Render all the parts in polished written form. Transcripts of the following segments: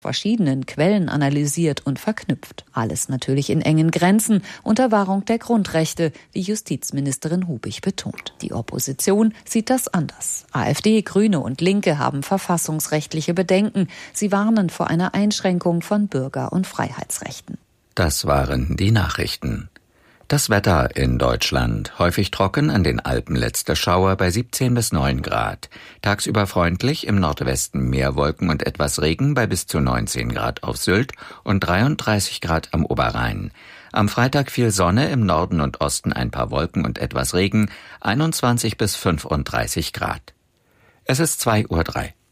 verschiedenen Quellen analysiert und verknüpft. Alles natürlich in engen Grenzen, unter Wahrung der Grundrechte, wie Justizministerin Hubig betont. Die Opposition sieht das anders. AfD, Grüne und Linke haben verfassungsrechtliche Bedenken. Sie warnen vor einer Einschränkung von Bürger- und Freiheitsrechten. Das waren die Nachrichten. Das Wetter in Deutschland. Häufig trocken, an den Alpen letzte Schauer bei 17 bis 9 Grad. Tagsüber freundlich, im Nordwesten mehr Wolken und etwas Regen bei bis zu 19 Grad auf Sylt und 33 Grad am Oberrhein. Am Freitag viel Sonne, im Norden und Osten ein paar Wolken und etwas Regen, 21 bis 35 Grad. Es ist 2:03 Uhr.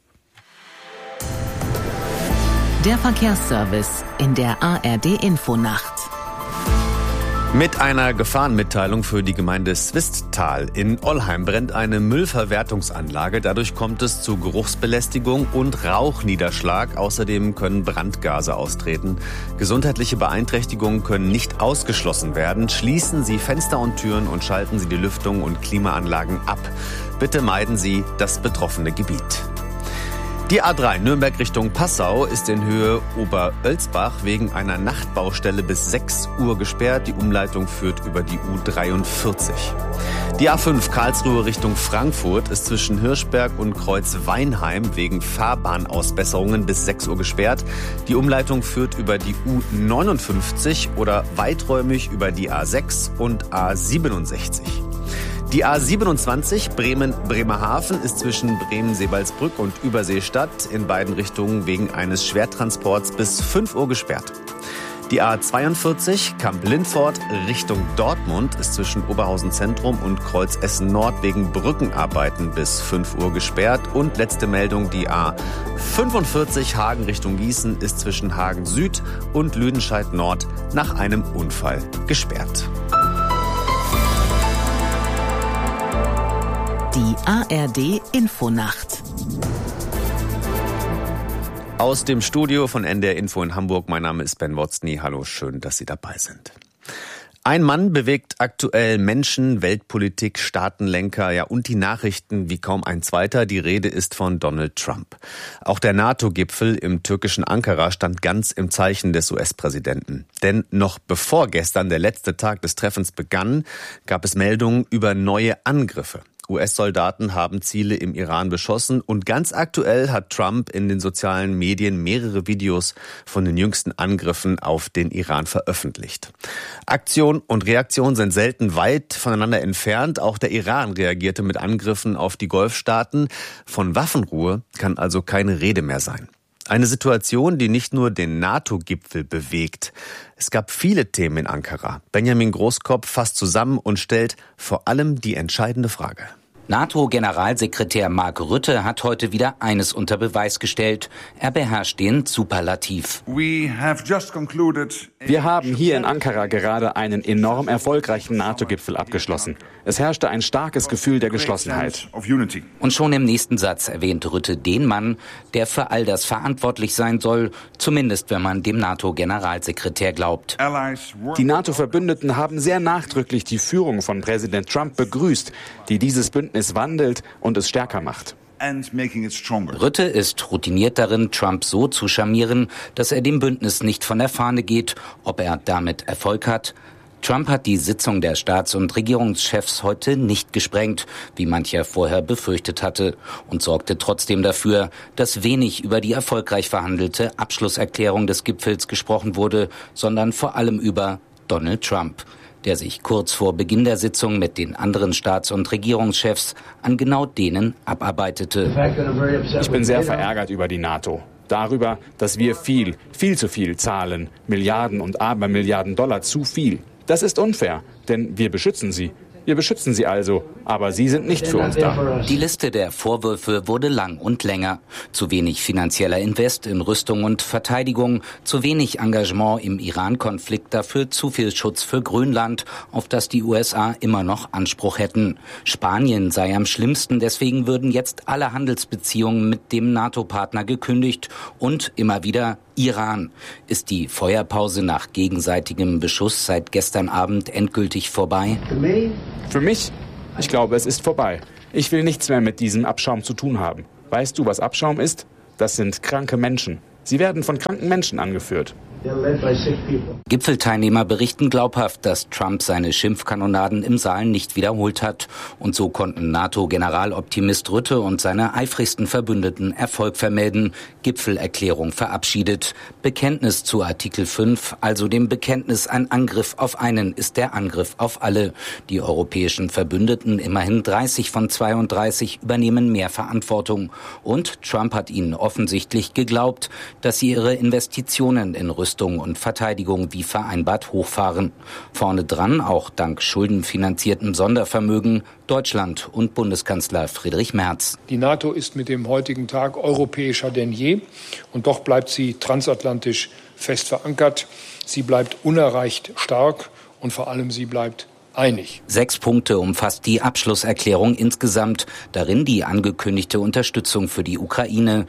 Der Verkehrsservice in der ARD-Infonacht. Mit einer Gefahrenmitteilung für die Gemeinde Swisttal. In Ollheim brennt eine Müllverwertungsanlage. Dadurch kommt es zu Geruchsbelästigung und Rauchniederschlag. Außerdem können Brandgase austreten. Gesundheitliche Beeinträchtigungen können nicht ausgeschlossen werden. Schließen Sie Fenster und Türen und schalten Sie die Lüftung und Klimaanlagen ab. Bitte meiden Sie das betroffene Gebiet. Die A3 Nürnberg Richtung Passau ist in Höhe Oberölsbach wegen einer Nachtbaustelle bis 6 Uhr gesperrt. Die Umleitung führt über die U43. Die A5 Karlsruhe Richtung Frankfurt ist zwischen Hirschberg und Kreuz-Weinheim wegen Fahrbahnausbesserungen bis 6 Uhr gesperrt. Die Umleitung führt über die U59 oder weiträumig über die A6 und A67. Die A27 Bremen-Bremerhaven ist zwischen Bremen-Seebaldsbrück und Überseestadt in beiden Richtungen wegen eines Schwertransports bis 5 Uhr gesperrt. Die A42 Kamp-Lindfort Richtung Dortmund ist zwischen Oberhausen Zentrum und Kreuz Essen Nord wegen Brückenarbeiten bis 5 Uhr gesperrt. Und letzte Meldung, die A45 Hagen Richtung Gießen ist zwischen Hagen Süd und Lüdenscheid Nord nach einem Unfall gesperrt. Die ARD-Infonacht. Aus dem Studio von NDR Info in Hamburg. Mein Name ist Ben Wotzny. Hallo, schön, dass Sie dabei sind. Ein Mann bewegt aktuell Menschen, Weltpolitik, Staatenlenker, und die Nachrichten wie kaum ein zweiter. Die Rede ist von Donald Trump. Auch der NATO-Gipfel im türkischen Ankara stand ganz im Zeichen des US-Präsidenten. Denn noch bevor gestern der letzte Tag des Treffens begann, gab es Meldungen über neue Angriffe. US-Soldaten haben Ziele im Iran beschossen und ganz aktuell hat Trump in den sozialen Medien mehrere Videos von den jüngsten Angriffen auf den Iran veröffentlicht. Aktion und Reaktion sind selten weit voneinander entfernt. Auch der Iran reagierte mit Angriffen auf die Golfstaaten. Von Waffenruhe kann also keine Rede mehr sein. Eine Situation, die nicht nur den NATO-Gipfel bewegt. Es gab viele Themen in Ankara. Benjamin Großkopf fasst zusammen und stellt vor allem die entscheidende Frage. NATO-Generalsekretär Mark Rutte hat heute wieder eines unter Beweis gestellt. Er beherrscht den Superlativ. Wir haben hier in Ankara gerade einen enorm erfolgreichen NATO-Gipfel abgeschlossen. Es herrschte ein starkes Gefühl der Geschlossenheit. Und schon im nächsten Satz erwähnt Rutte den Mann, der für all das verantwortlich sein soll, zumindest wenn man dem NATO-Generalsekretär glaubt. Die NATO-Verbündeten haben sehr nachdrücklich die Führung von Präsident Trump begrüßt, die dieses Bündnis wandelt und es stärker macht. Rutte ist routiniert darin, Trump so zu charmieren, dass er dem Bündnis nicht von der Fahne geht. Ob er damit Erfolg hat? Trump hat die Sitzung der Staats- und Regierungschefs heute nicht gesprengt, wie mancher vorher befürchtet hatte, und sorgte trotzdem dafür, dass wenig über die erfolgreich verhandelte Abschlusserklärung des Gipfels gesprochen wurde, sondern vor allem über Donald Trump, der sich kurz vor Beginn der Sitzung mit den anderen Staats- und Regierungschefs an genau denen abarbeitete. Ich bin sehr verärgert über die NATO. Darüber, dass wir viel zu viel zahlen. Milliarden und Abermilliarden Dollar zu viel. Das ist unfair, denn wir beschützen sie. Wir beschützen sie also, aber sie sind nicht für uns da. Die Liste der Vorwürfe wurde lang und länger. Zu wenig finanzieller Invest in Rüstung und Verteidigung, zu wenig Engagement im Iran-Konflikt, dafür zu viel Schutz für Grönland, auf das die USA immer noch Anspruch hätten. Spanien sei am schlimmsten, deswegen würden jetzt alle Handelsbeziehungen mit dem NATO-Partner gekündigt und immer wieder Iran. Ist die Feuerpause nach gegenseitigem Beschuss seit gestern Abend endgültig vorbei? Für mich? Ich glaube, es ist vorbei. Ich will nichts mehr mit diesem Abschaum zu tun haben. Weißt du, was Abschaum ist? Das sind kranke Menschen. Sie werden von kranken Menschen angeführt. Gipfelteilnehmer berichten glaubhaft, dass Trump seine Schimpfkanonaden im Saal nicht wiederholt hat. Und so konnten NATO-Generaloptimist Rutte und seine eifrigsten Verbündeten Erfolg vermelden. Gipfelerklärung verabschiedet. Bekenntnis zu Artikel 5, also dem Bekenntnis, ein Angriff auf einen ist der Angriff auf alle. Die europäischen Verbündeten, immerhin 30 von 32, übernehmen mehr Verantwortung. Und Trump hat ihnen offensichtlich geglaubt, dass sie ihre Investitionen in Rüstung und Verteidigung wie vereinbart hochfahren. Vorne dran, auch dank schuldenfinanziertem Sondervermögen, Deutschland und Bundeskanzler Friedrich Merz. Die NATO ist mit dem heutigen Tag europäischer denn je und doch bleibt sie transatlantisch fest verankert. Sie bleibt unerreicht stark und vor allem sie bleibt einig. 6 Punkte umfasst die Abschlusserklärung insgesamt. Darin die angekündigte Unterstützung für die Ukraine.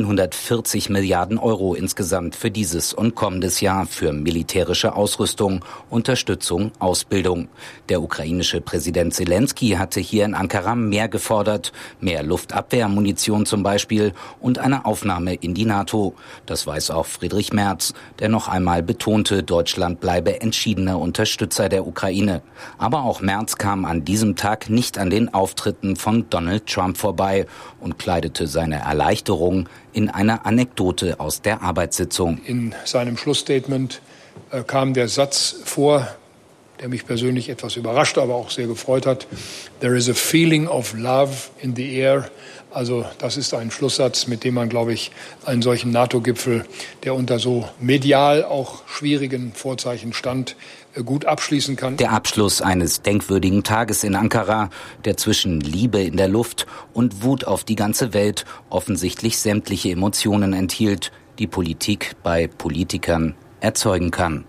140 Milliarden Euro insgesamt für dieses und kommendes Jahr für militärische Ausrüstung, Unterstützung, Ausbildung. Der ukrainische Präsident Zelensky hatte hier in Ankara mehr gefordert. Mehr Luftabwehrmunition zum Beispiel und eine Aufnahme in die NATO. Das weiß auch Friedrich Merz, der noch einmal betonte, Deutschland bleibe entschiedener Unterstützer der Ukraine. Aber auch Merz kam an diesem Tag nicht an den Auftritten von Donald Trump vorbei und kleidete seine Erleichterung in eine Anekdote aus der Arbeitssitzung. In seinem Schlussstatement kam der Satz vor, der mich persönlich etwas überrascht, aber auch sehr gefreut hat. There is a feeling of love in the air. Also das ist ein Schlusssatz, mit dem man, glaube ich, einen solchen NATO-Gipfel, der unter so medial auch schwierigen Vorzeichen stand, gut abschließen kann. Der Abschluss eines denkwürdigen Tages in Ankara, der zwischen Liebe in der Luft und Wut auf die ganze Welt offensichtlich sämtliche Emotionen enthielt, die Politik bei Politikern erzeugen kann.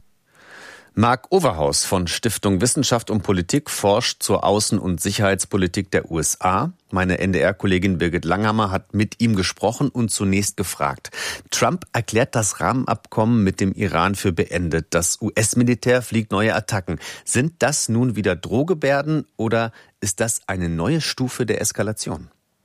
Marc Overhaus von Stiftung Wissenschaft und Politik forscht zur Außen- und Sicherheitspolitik der USA. Meine NDR-Kollegin Birgit Langhammer hat mit ihm gesprochen und zunächst gefragt. Trump erklärt das Rahmenabkommen mit dem Iran für beendet. Das US-Militär fliegt neue Attacken. Sind das nun wieder Drohgebärden oder ist das eine neue Stufe der Eskalation?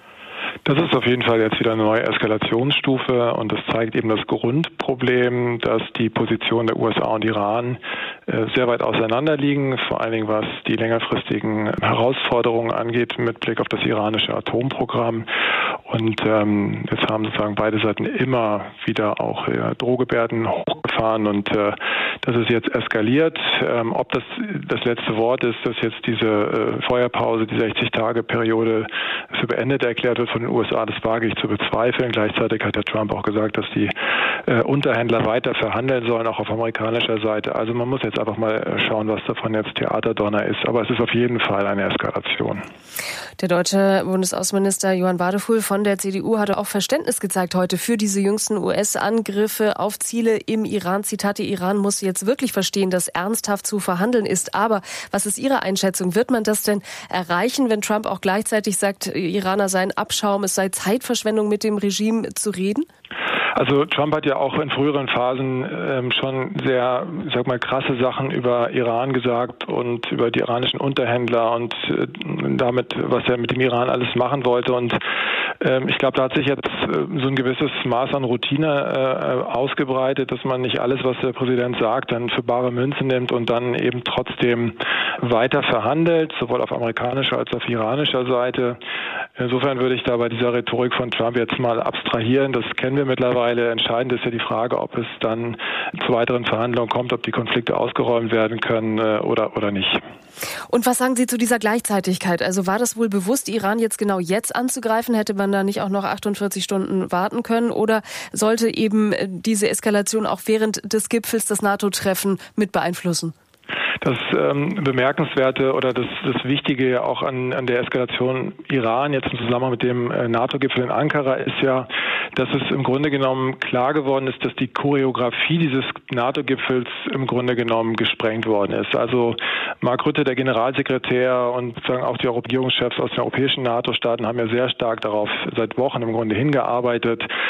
Das ist auf jeden Fall jetzt wieder eine neue Eskalationsstufe und das zeigt eben das Grundproblem, dass die Positionen der USA und Iran sehr weit auseinander liegen, vor allen Dingen was die längerfristigen Herausforderungen angeht mit Blick auf das iranische Atomprogramm. Und jetzt haben sozusagen beide Seiten immer wieder auch Drohgebärden hochgefahren und das ist jetzt eskaliert. Ob das letzte Wort ist, dass jetzt diese Feuerpause, die 60-Tage-Periode für beendet erklärt wird von den USA, das wage ich zu bezweifeln. Gleichzeitig hat der Trump auch gesagt, dass die Unterhändler weiter verhandeln sollen, auch auf amerikanischer Seite. Also man muss jetzt einfach mal schauen, was davon jetzt Theaterdonner ist. Aber es ist auf jeden Fall eine Eskalation. Der deutsche Bundesaußenminister Johann Wadefuhl von der CDU hatte auch Verständnis gezeigt heute für diese jüngsten US-Angriffe auf Ziele im Iran. Zitat, der Iran muss jetzt wirklich verstehen, dass ernsthaft zu verhandeln ist. Aber was ist Ihre Einschätzung? Wird man das denn erreichen, wenn Trump auch gleichzeitig sagt, Iraner seien Abschaum, es sei Zeitverschwendung, mit dem Regime zu reden? Also Trump hat ja auch in früheren Phasen schon sehr, krasse Sachen über Iran gesagt und über die iranischen Unterhändler und damit, was er mit dem Iran alles machen wollte. Und ich glaube, da hat sich jetzt so ein gewisses Maß an Routine ausgebreitet, dass man nicht alles, was der Präsident sagt, dann für bare Münze nimmt und dann eben trotzdem weiter verhandelt, sowohl auf amerikanischer als auch auf iranischer Seite. Insofern würde ich da bei dieser Rhetorik von Trump jetzt mal abstrahieren. Das kennen wir mittlerweile. Entscheidend ist ja die Frage, ob es dann zu weiteren Verhandlungen kommt, ob die Konflikte ausgeräumt werden können oder nicht. Und was sagen Sie zu dieser Gleichzeitigkeit? Also war das wohl bewusst, Iran jetzt genau jetzt anzugreifen? Hätte man da nicht auch noch 48 Stunden warten können? Oder sollte eben diese Eskalation auch während des Gipfels das NATO-Treffen mit beeinflussen? Das Bemerkenswerte oder das Wichtige auch an der Eskalation Iran jetzt im Zusammenhang mit dem NATO-Gipfel in Ankara ist ja, dass es im Grunde genommen klar geworden ist, dass die Choreografie dieses NATO-Gipfels im Grunde genommen gesprengt worden ist. Also Mark Rutte, der Generalsekretär und sozusagen auch die Regierungschefs aus den europäischen NATO-Staaten haben ja sehr stark darauf seit Wochen im Grunde hingearbeitet,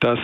dass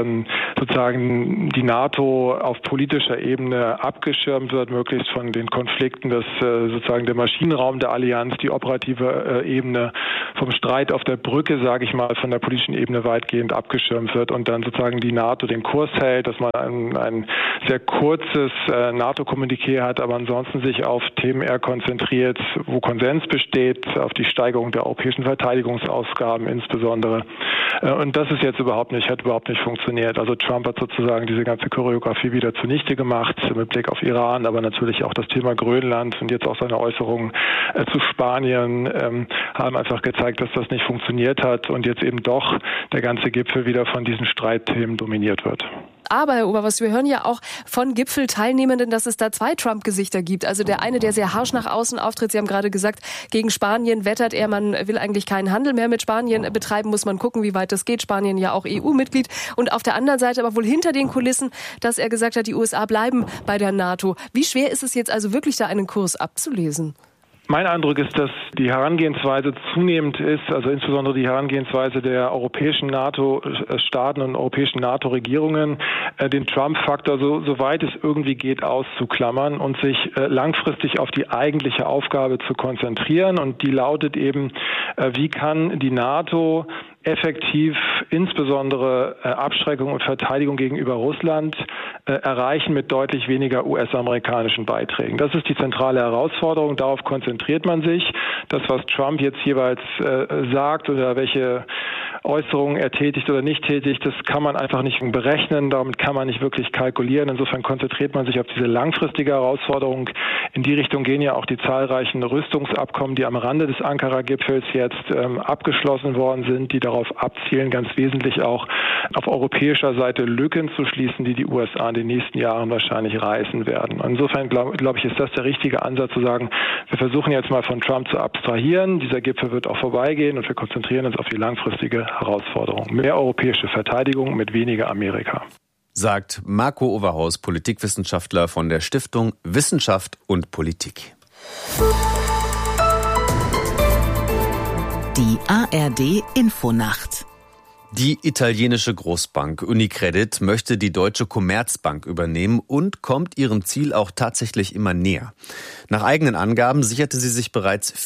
sozusagen die NATO auf politischer Ebene abgeschirmt wird, möglichst von den Konflikten, dass sozusagen der Maschinenraum der Allianz, die operative Ebene vom Streit auf der Brücke, sage ich mal, von der politischen Ebene weitgehend abgeschirmt wird und dann sozusagen die NATO den Kurs hält, dass man ein sehr kurzes NATO-Kommuniqué hat, aber ansonsten sich auf Themen eher konzentriert, wo Konsens besteht, auf die Steigerung der europäischen Verteidigungsausgaben insbesondere. Und das ist jetzt hat überhaupt nicht funktioniert. Also Trump hat sozusagen diese ganze Choreografie wieder zunichte gemacht, mit Blick auf Iran, aber natürlich auch das Thema Grönland und jetzt auch seine Äußerungen zu Spanien haben einfach gezeigt, dass das nicht funktioniert hat und jetzt eben doch der ganze Gipfel wieder von diesen Streitthemen dominiert wird. Aber, Herr Oberwurst, wir hören ja auch von Gipfelteilnehmenden, dass es da zwei Trump-Gesichter gibt. Also der eine, der sehr harsch nach außen auftritt. Sie haben gerade gesagt, gegen Spanien wettert er. Man will eigentlich keinen Handel mehr mit Spanien betreiben. Muss man gucken, wie weit das geht. Spanien ja auch EU-Mitglied. Und auf der anderen Seite aber wohl hinter den Kulissen, dass er gesagt hat, die USA bleiben bei der NATO. Wie schwer ist es jetzt also wirklich, da einen Kurs abzulesen? Mein Eindruck ist, dass die Herangehensweise zunehmend ist, also insbesondere die Herangehensweise der europäischen NATO-Staaten und europäischen NATO-Regierungen, den Trump-Faktor so weit es irgendwie geht auszuklammern und sich langfristig auf die eigentliche Aufgabe zu konzentrieren. Und die lautet eben, wie kann die NATO effektiv insbesondere Abschreckung und Verteidigung gegenüber Russland erreichen mit deutlich weniger US-amerikanischen Beiträgen. Das ist die zentrale Herausforderung. Darauf konzentriert man sich. Das, was Trump jetzt jeweils sagt oder welche Äußerungen er tätigt oder nicht tätigt, das kann man einfach nicht berechnen. Damit kann man nicht wirklich kalkulieren. Insofern konzentriert man sich auf diese langfristige Herausforderung. In die Richtung gehen ja auch die zahlreichen Rüstungsabkommen, die am Rande des Ankara-Gipfels jetzt abgeschlossen worden sind, die darauf abzielen, ganz wesentlich auch auf europäischer Seite Lücken zu schließen, die die USA in den nächsten Jahren wahrscheinlich reißen werden. Insofern glaube ich, ist das der richtige Ansatz zu sagen, wir versuchen jetzt mal von Trump zu abstrahieren. Dieser Gipfel wird auch vorbeigehen und wir konzentrieren uns auf die langfristige Herausforderung. Mehr europäische Verteidigung mit weniger Amerika. Sagt Marco Overhaus, Politikwissenschaftler von der Stiftung Wissenschaft und Politik. Die ARD Infonacht. Die italienische Großbank Unicredit möchte die deutsche Commerzbank übernehmen und kommt ihrem Ziel auch tatsächlich immer näher. Nach eigenen Angaben sicherte sie sich bereits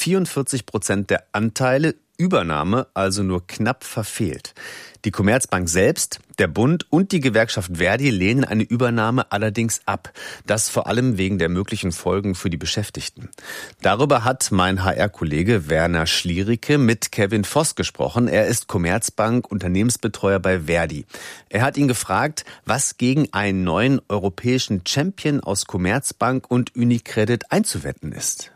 44% der Anteile, Übernahme also nur knapp verfehlt. Die Commerzbank selbst, der Bund und die Gewerkschaft Verdi lehnen eine Übernahme allerdings ab. Das vor allem wegen der möglichen Folgen für die Beschäftigten. Darüber hat mein HR-Kollege Werner Schliericke mit Kevin Voss gesprochen. Er ist Commerzbank-Unternehmensbetreuer bei Verdi. Er hat ihn gefragt, was gegen einen neuen europäischen Champion aus Commerzbank und Unicredit einzuwenden ist.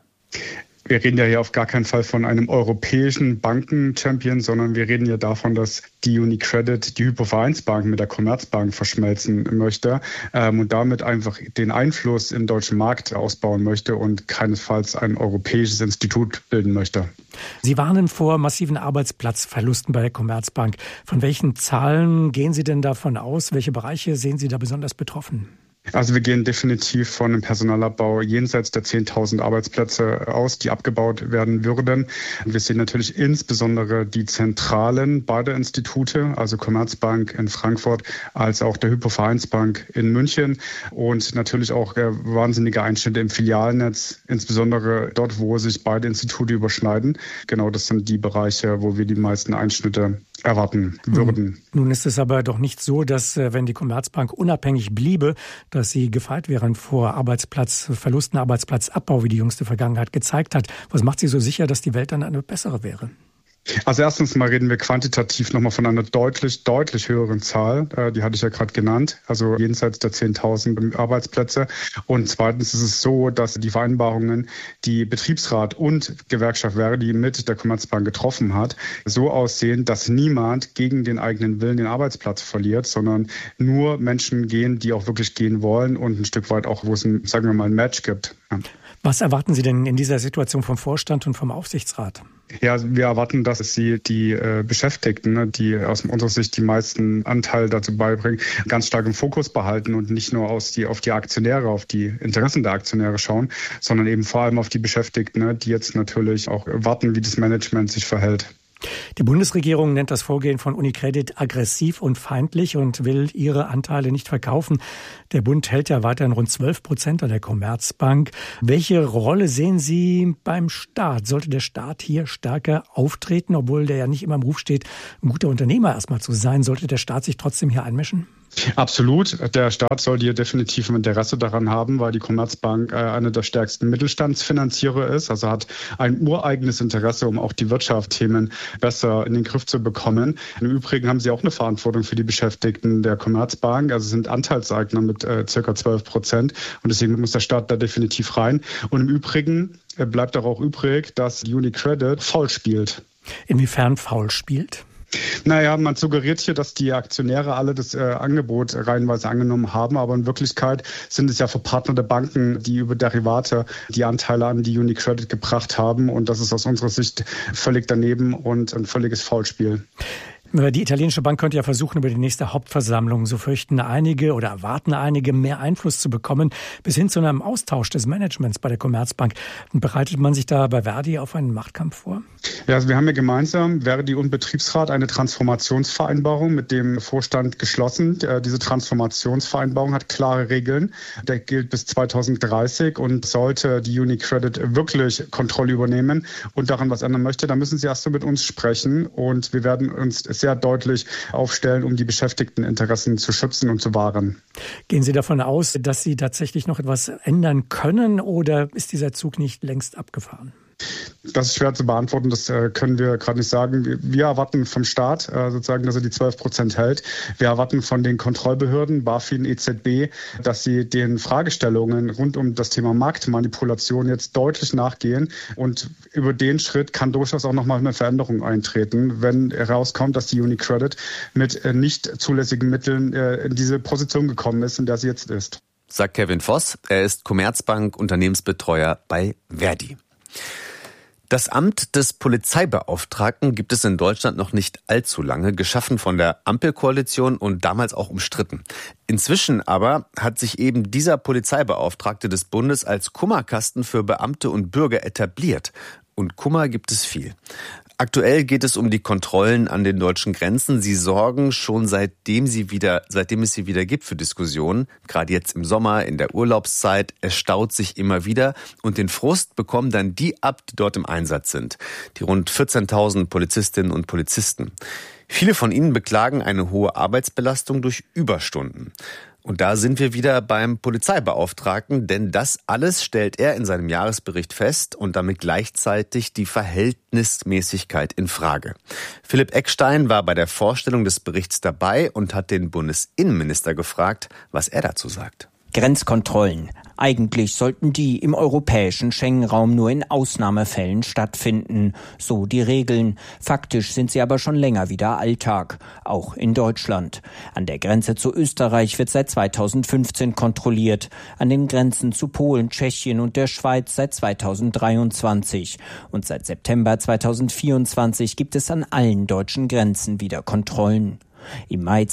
Wir reden ja hier auf gar keinen Fall von einem europäischen Banken-Champion, sondern wir reden ja davon, dass die Unicredit die Hypovereinsbank mit der Commerzbank verschmelzen möchte und damit einfach den Einfluss im deutschen Markt ausbauen möchte und keinesfalls ein europäisches Institut bilden möchte. Sie warnen vor massiven Arbeitsplatzverlusten bei der Commerzbank. Von welchen Zahlen gehen Sie denn davon aus? Welche Bereiche sehen Sie da besonders betroffen? Also wir gehen definitiv von einem Personalabbau jenseits der 10.000 Arbeitsplätze aus, die abgebaut werden würden. Wir sehen natürlich insbesondere die Zentralen beider Institute, also Commerzbank in Frankfurt als auch der Hypovereinsbank in München und natürlich auch wahnsinnige Einschnitte im Filialnetz, insbesondere dort, wo sich beide Institute überschneiden. Genau, das sind die Bereiche, wo wir die meisten Einschnitte erwarten würden. Nun ist es aber doch nicht so, dass wenn die Commerzbank unabhängig bliebe, dass sie gefeit wären vor Arbeitsplatzverlusten, Arbeitsplatzabbau, wie die jüngste Vergangenheit gezeigt hat. Was macht Sie so sicher, dass die Welt dann eine bessere wäre? Also erstens mal reden wir quantitativ nochmal von einer deutlich höheren Zahl. Die hatte ich ja gerade genannt, also jenseits der 10.000 Arbeitsplätze. Und zweitens ist es so, dass die Vereinbarungen, die Betriebsrat und Gewerkschaft Verdi mit der Commerzbank getroffen hat, so aussehen, dass niemand gegen den eigenen Willen den Arbeitsplatz verliert, sondern nur Menschen gehen, die auch wirklich gehen wollen und ein Stück weit auch, wo es ein Match gibt. Ja. Was erwarten Sie denn in dieser Situation vom Vorstand und vom Aufsichtsrat? Ja, wir erwarten, dass sie die Beschäftigten, die aus unserer Sicht die meisten Anteil dazu beibringen, ganz stark im Fokus behalten und nicht nur auf die Aktionäre, auf die Interessen der Aktionäre schauen, sondern eben vor allem auf die Beschäftigten, die jetzt natürlich auch warten, wie das Management sich verhält. Die Bundesregierung nennt das Vorgehen von UniCredit aggressiv und feindlich und will ihre Anteile nicht verkaufen. Der Bund hält ja weiterhin rund 12% an der Commerzbank. Welche Rolle sehen Sie beim Staat? Sollte der Staat hier stärker auftreten, obwohl der ja nicht immer im Ruf steht, ein guter Unternehmer erstmal zu sein? Sollte der Staat sich trotzdem hier einmischen? Absolut. Der Staat soll hier definitiv ein Interesse daran haben, weil die Commerzbank eine der stärksten Mittelstandsfinanzierer ist. Also hat ein ureigenes Interesse, um auch die Wirtschaftsthemen besser in den Griff zu bekommen. Im Übrigen haben sie auch eine Verantwortung für die Beschäftigten der Commerzbank. Also sind Anteilseigner mit ca. 12%. Und deswegen muss der Staat da definitiv rein. Und im Übrigen bleibt auch übrig, dass die UniCredit faul spielt. Inwiefern faul spielt? Naja, man suggeriert hier, dass die Aktionäre alle das Angebot reihenweise angenommen haben, aber in Wirklichkeit sind es ja verpartnerte Banken, die über Derivate die Anteile an die UniCredit gebracht haben, und das ist aus unserer Sicht völlig daneben und ein völliges Foulspiel. Die italienische Bank könnte ja versuchen, über die nächste Hauptversammlung, so fürchten einige oder erwarten einige, mehr Einfluss zu bekommen, bis hin zu einem Austausch des Managements bei der Commerzbank. Bereitet man sich da bei Verdi auf einen Machtkampf vor? Ja, also wir haben ja gemeinsam, Verdi und Betriebsrat, eine Transformationsvereinbarung mit dem Vorstand geschlossen. Diese Transformationsvereinbarung hat klare Regeln. Der gilt bis 2030, und sollte die UniCredit wirklich Kontrolle übernehmen und daran was ändern möchte, dann müssen sie erst mit uns sprechen, und wir werden uns sehr deutlich aufstellen, um die Beschäftigteninteressen zu schützen und zu wahren. Gehen Sie davon aus, dass Sie tatsächlich noch etwas ändern können, oder ist dieser Zug nicht längst abgefahren? Das ist schwer zu beantworten, das können wir gerade nicht sagen. Wir erwarten vom Staat sozusagen, dass er die 12% hält. Wir erwarten von den Kontrollbehörden, BaFin, EZB, dass sie den Fragestellungen rund um das Thema Marktmanipulation jetzt deutlich nachgehen. Und über den Schritt kann durchaus auch nochmal eine Veränderung eintreten, wenn herauskommt, dass die UniCredit mit nicht zulässigen Mitteln in diese Position gekommen ist, in der sie jetzt ist. Sagt Kevin Voss. Er ist Commerzbank-Unternehmensbetreuer bei Verdi. Das Amt des Polizeibeauftragten gibt es in Deutschland noch nicht allzu lange, geschaffen von der Ampelkoalition und damals auch umstritten. Inzwischen aber hat sich eben dieser Polizeibeauftragte des Bundes als Kummerkasten für Beamte und Bürger etabliert. Und Kummer gibt es viel. Aktuell geht es um die Kontrollen an den deutschen Grenzen. Sie sorgen schon seitdem es sie wieder gibt für Diskussionen. Gerade jetzt im Sommer, in der Urlaubszeit. Es staut sich immer wieder. Und den Frust bekommen dann die ab, die dort im Einsatz sind. Die rund 14.000 Polizistinnen und Polizisten. Viele von ihnen beklagen eine hohe Arbeitsbelastung durch Überstunden. Und da sind wir wieder beim Polizeibeauftragten, denn das alles stellt er in seinem Jahresbericht fest und damit gleichzeitig die Verhältnismäßigkeit in Frage. Philipp Eckstein war bei der Vorstellung des Berichts dabei und hat den Bundesinnenminister gefragt, was er dazu sagt. Grenzkontrollen. Eigentlich sollten die im europäischen Schengen-Raum nur in Ausnahmefällen stattfinden. So die Regeln. Faktisch sind sie aber schon länger wieder Alltag. Auch in Deutschland. An der Grenze zu Österreich wird seit 2015 kontrolliert. An den Grenzen zu Polen, Tschechien und der Schweiz seit 2023. Und seit September 2024 gibt es an allen deutschen Grenzen wieder Kontrollen. Im Mai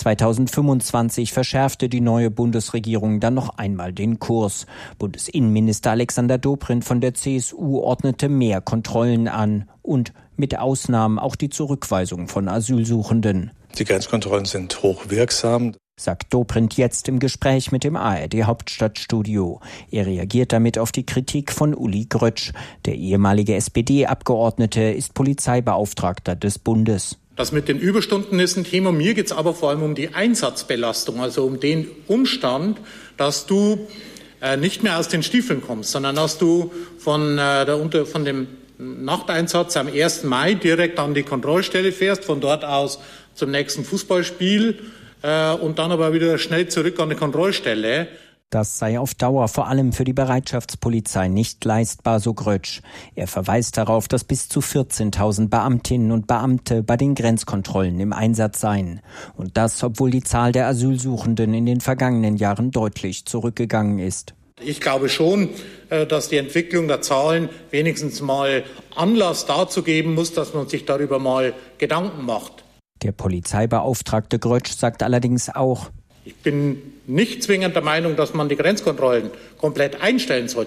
2025 verschärfte die neue Bundesregierung dann noch einmal den Kurs. Bundesinnenminister Alexander Dobrindt von der CSU ordnete mehr Kontrollen an und mit Ausnahmen auch die Zurückweisung von Asylsuchenden. Die Grenzkontrollen sind hochwirksam, sagt Dobrindt jetzt im Gespräch mit dem ARD-Hauptstadtstudio. Er reagiert damit auf die Kritik von Uli Grötsch. Der ehemalige SPD-Abgeordnete ist Polizeibeauftragter des Bundes. Das mit den Überstunden ist ein Thema. Mir geht es aber vor allem um die Einsatzbelastung, also um den Umstand, dass du nicht mehr aus den Stiefeln kommst, sondern dass du von dem Nachteinsatz am 1. Mai direkt an die Kontrollstelle fährst, von dort aus zum nächsten Fußballspiel und dann aber wieder schnell zurück an die Kontrollstelle. Das sei auf Dauer vor allem für die Bereitschaftspolizei nicht leistbar, so Grötsch. Er verweist darauf, dass bis zu 14.000 Beamtinnen und Beamte bei den Grenzkontrollen im Einsatz seien. Und das, obwohl die Zahl der Asylsuchenden in den vergangenen Jahren deutlich zurückgegangen ist. Ich glaube schon, dass die Entwicklung der Zahlen wenigstens mal Anlass dazu geben muss, dass man sich darüber mal Gedanken macht. Der Polizeibeauftragte Grötsch sagt allerdings auch: Ich bin nicht zwingend der Meinung, dass man die Grenzkontrollen komplett einstellen sollte.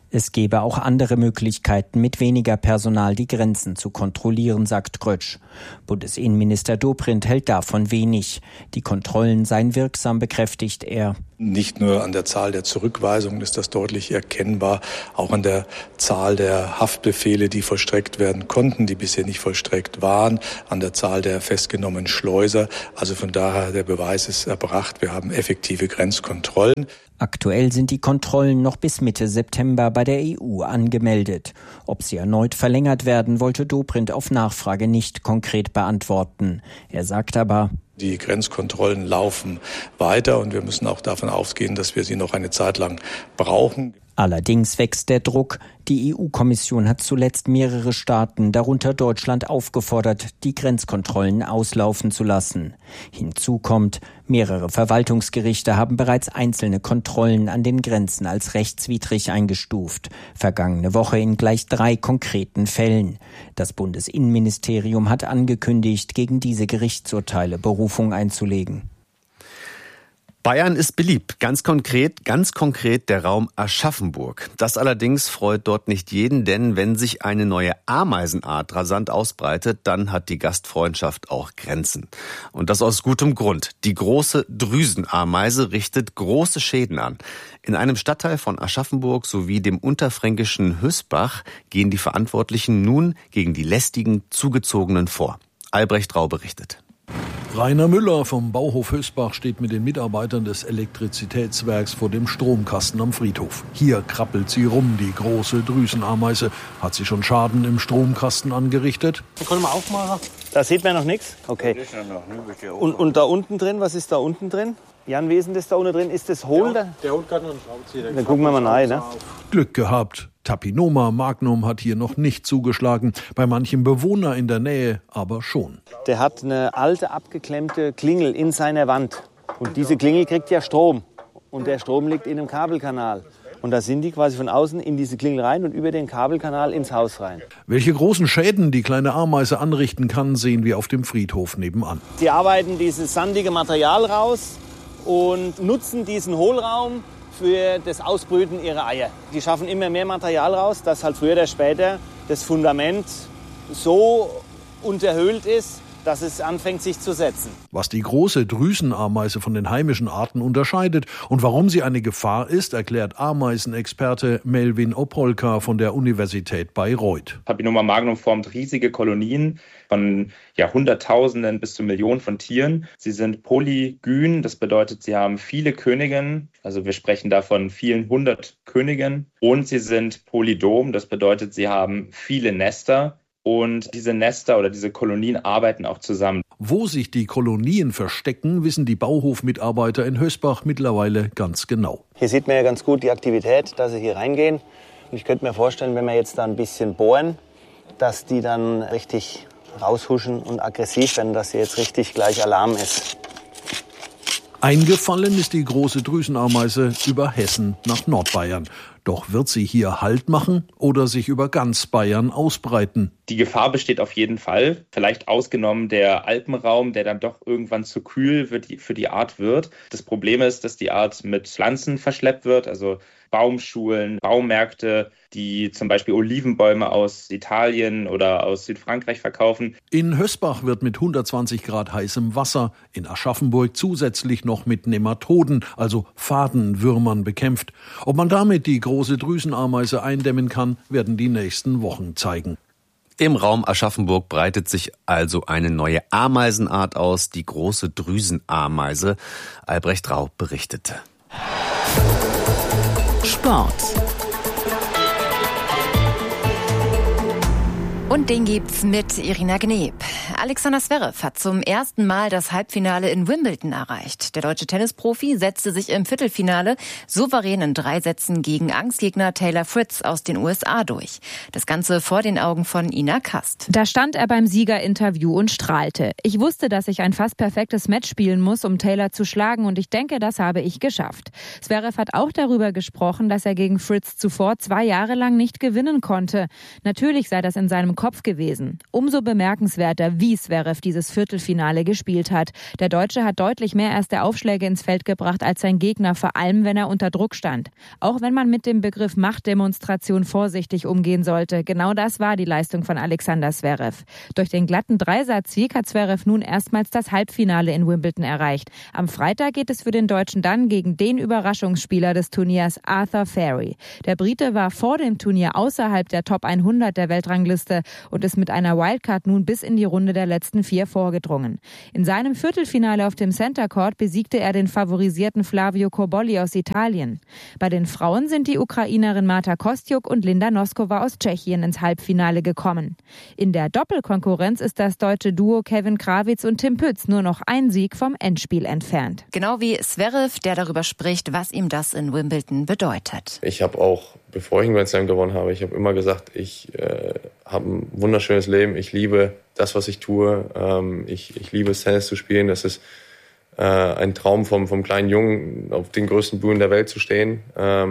Es gebe auch andere Möglichkeiten, mit weniger Personal die Grenzen zu kontrollieren, sagt Grötsch. Bundesinnenminister Dobrindt hält davon wenig. Die Kontrollen seien wirksam, bekräftigt er. Nicht nur an der Zahl der Zurückweisungen ist das deutlich erkennbar, auch an der Zahl der Haftbefehle, die vollstreckt werden konnten, die bisher nicht vollstreckt waren, an der Zahl der festgenommenen Schleuser. Also von daher, der Beweis ist erbracht, wir haben effektive Grenzkontrollen. Aktuell sind die Kontrollen noch bis Mitte September bei der EU angemeldet. Ob sie erneut verlängert werden, wollte Dobrindt auf Nachfrage nicht konkret beantworten. Er sagt aber: Die Grenzkontrollen laufen weiter und wir müssen auch davon ausgehen, dass wir sie noch eine Zeit lang brauchen. Allerdings wächst der Druck. Die EU-Kommission hat zuletzt mehrere Staaten, darunter Deutschland, aufgefordert, die Grenzkontrollen auslaufen zu lassen. Hinzu kommt, mehrere Verwaltungsgerichte haben bereits einzelne Kontrollen an den Grenzen als rechtswidrig eingestuft. Vergangene Woche in gleich 3 konkreten Fällen. Das Bundesinnenministerium hat angekündigt, gegen diese Gerichtsurteile Berufung einzulegen. Bayern ist beliebt, ganz konkret der Raum Aschaffenburg. Das allerdings freut dort nicht jeden, denn wenn sich eine neue Ameisenart rasant ausbreitet, dann hat die Gastfreundschaft auch Grenzen. Und das aus gutem Grund. Die große Drüsenameise richtet große Schäden an. In einem Stadtteil von Aschaffenburg sowie dem unterfränkischen Hösbach gehen die Verantwortlichen nun gegen die lästigen Zugezogenen vor. Albrecht Rau berichtet. Rainer Müller vom Bauhof Hösbach steht mit den Mitarbeitern des Elektrizitätswerks vor dem Stromkasten am Friedhof. Hier krabbelt sie rum, die große Drüsenameise. Hat sie schon Schaden im Stromkasten angerichtet? Können wir aufmachen? Da sieht man noch nichts? Okay. Und da unten drin, was ist da unten drin? Jan, wie ist denn das da unten drin? Ist das hohl? Der holt gerade noch einen Schraubenzieher. Dann gucken wir mal rein. Ne? Glück gehabt. Tapinoma magnum hat hier noch nicht zugeschlagen, bei manchem Bewohner in der Nähe aber schon. Der hat eine alte, abgeklemmte Klingel in seiner Wand. Und diese Klingel kriegt ja Strom. Und der Strom liegt in einem Kabelkanal. Und da sind die quasi von außen in diese Klingel rein und über den Kabelkanal ins Haus rein. Welche großen Schäden die kleine Ameise anrichten kann, sehen wir auf dem Friedhof nebenan. Sie arbeiten dieses sandige Material raus und nutzen diesen Hohlraum für das Ausbrüten ihrer Eier. Die schaffen immer mehr Material raus, dass halt früher oder später das Fundament so unterhöhlt ist, dass es anfängt, sich zu setzen. Was die große Drüsenameise von den heimischen Arten unterscheidet und warum sie eine Gefahr ist, erklärt Ameisenexperte Melvin Opolka von der Universität Bayreuth. Papilloma magnum formt riesige Kolonien von Hunderttausenden bis zu Millionen von Tieren. Sie sind polygyn, das bedeutet, sie haben viele Königinnen, also wir sprechen da von vielen 100 Königinnen. Und sie sind polydom, das bedeutet, sie haben viele Nester. Und diese Nester oder diese Kolonien arbeiten auch zusammen. Wo sich die Kolonien verstecken, wissen die Bauhofmitarbeiter in Hösbach mittlerweile ganz genau. Hier sieht man ja ganz gut die Aktivität, dass sie hier reingehen. Und ich könnte mir vorstellen, wenn wir jetzt da ein bisschen bohren, dass die dann richtig raushuschen und aggressiv werden, dass hier jetzt richtig gleich Alarm ist. Eingefallen ist die große Drüsenameise über Hessen nach Nordbayern. Doch wird sie hier Halt machen oder sich über ganz Bayern ausbreiten? Die Gefahr besteht auf jeden Fall. Vielleicht ausgenommen der Alpenraum, der dann doch irgendwann zu kühl für die Art wird. Das Problem ist, dass die Art mit Pflanzen verschleppt wird, also Baumschulen, Baumärkte, die zum Beispiel Olivenbäume aus Italien oder aus Südfrankreich verkaufen. In Hösbach wird mit 120 Grad heißem Wasser, in Aschaffenburg zusätzlich noch mit Nematoden, also Fadenwürmern, bekämpft. Ob man damit die große Drüsenameise eindämmen kann, werden die nächsten Wochen zeigen. Im Raum Aschaffenburg breitet sich also eine neue Ameisenart aus, die große Drüsenameise. Albrecht Rau berichtete. Sport. Und den gibt's mit Irina Gneb. Alexander Zverev hat zum ersten Mal das Halbfinale in Wimbledon erreicht. Der deutsche Tennisprofi setzte sich im Viertelfinale souverän in 3 Sätzen gegen Angstgegner Taylor Fritz aus den USA durch. Das Ganze vor den Augen von Ina Kast. Da stand er beim Siegerinterview und strahlte. Ich wusste, dass ich ein fast perfektes Match spielen muss, um Taylor zu schlagen, und ich denke, das habe ich geschafft. Zverev hat auch darüber gesprochen, dass er gegen Fritz zuvor 2 Jahre lang nicht gewinnen konnte. Natürlich sei das in seinem Kopf gewesen. Umso bemerkenswerter, wie Zverev dieses Viertelfinale gespielt hat. Der Deutsche hat deutlich mehr erste Aufschläge ins Feld gebracht als sein Gegner, vor allem wenn er unter Druck stand. Auch wenn man mit dem Begriff Machtdemonstration vorsichtig umgehen sollte. Genau das war die Leistung von Alexander Zverev. Durch den glatten Dreisatzsieg hat Zverev nun erstmals das Halbfinale in Wimbledon erreicht. Am Freitag geht es für den Deutschen dann gegen den Überraschungsspieler des Turniers, Arthur Fari. Der Brite war vor dem Turnier außerhalb der Top 100 der Weltrangliste und ist mit einer Wildcard nun bis in die Runde der letzten 4 vorgedrungen. In seinem Viertelfinale auf dem Center Court besiegte er den favorisierten Flavio Cobolli aus Italien. Bei den Frauen sind die Ukrainerin Marta Kostyuk und Linda Noskova aus Tschechien ins Halbfinale gekommen. In der Doppelkonkurrenz ist das deutsche Duo Kevin Krawitz und Tim Pütz nur noch ein Sieg vom Endspiel entfernt. Genau wie Zverev, der darüber spricht, was ihm das in Wimbledon bedeutet. Ich habe auch, bevor ich einen Grand Slam gewonnen habe, ich habe immer gesagt, ich habe ein wunderschönes Leben. Ich liebe das, was ich tue. Ich liebe es, Tennis zu spielen. Das ist ein Traum vom kleinen Jungen, auf den größten Bühnen der Welt zu stehen.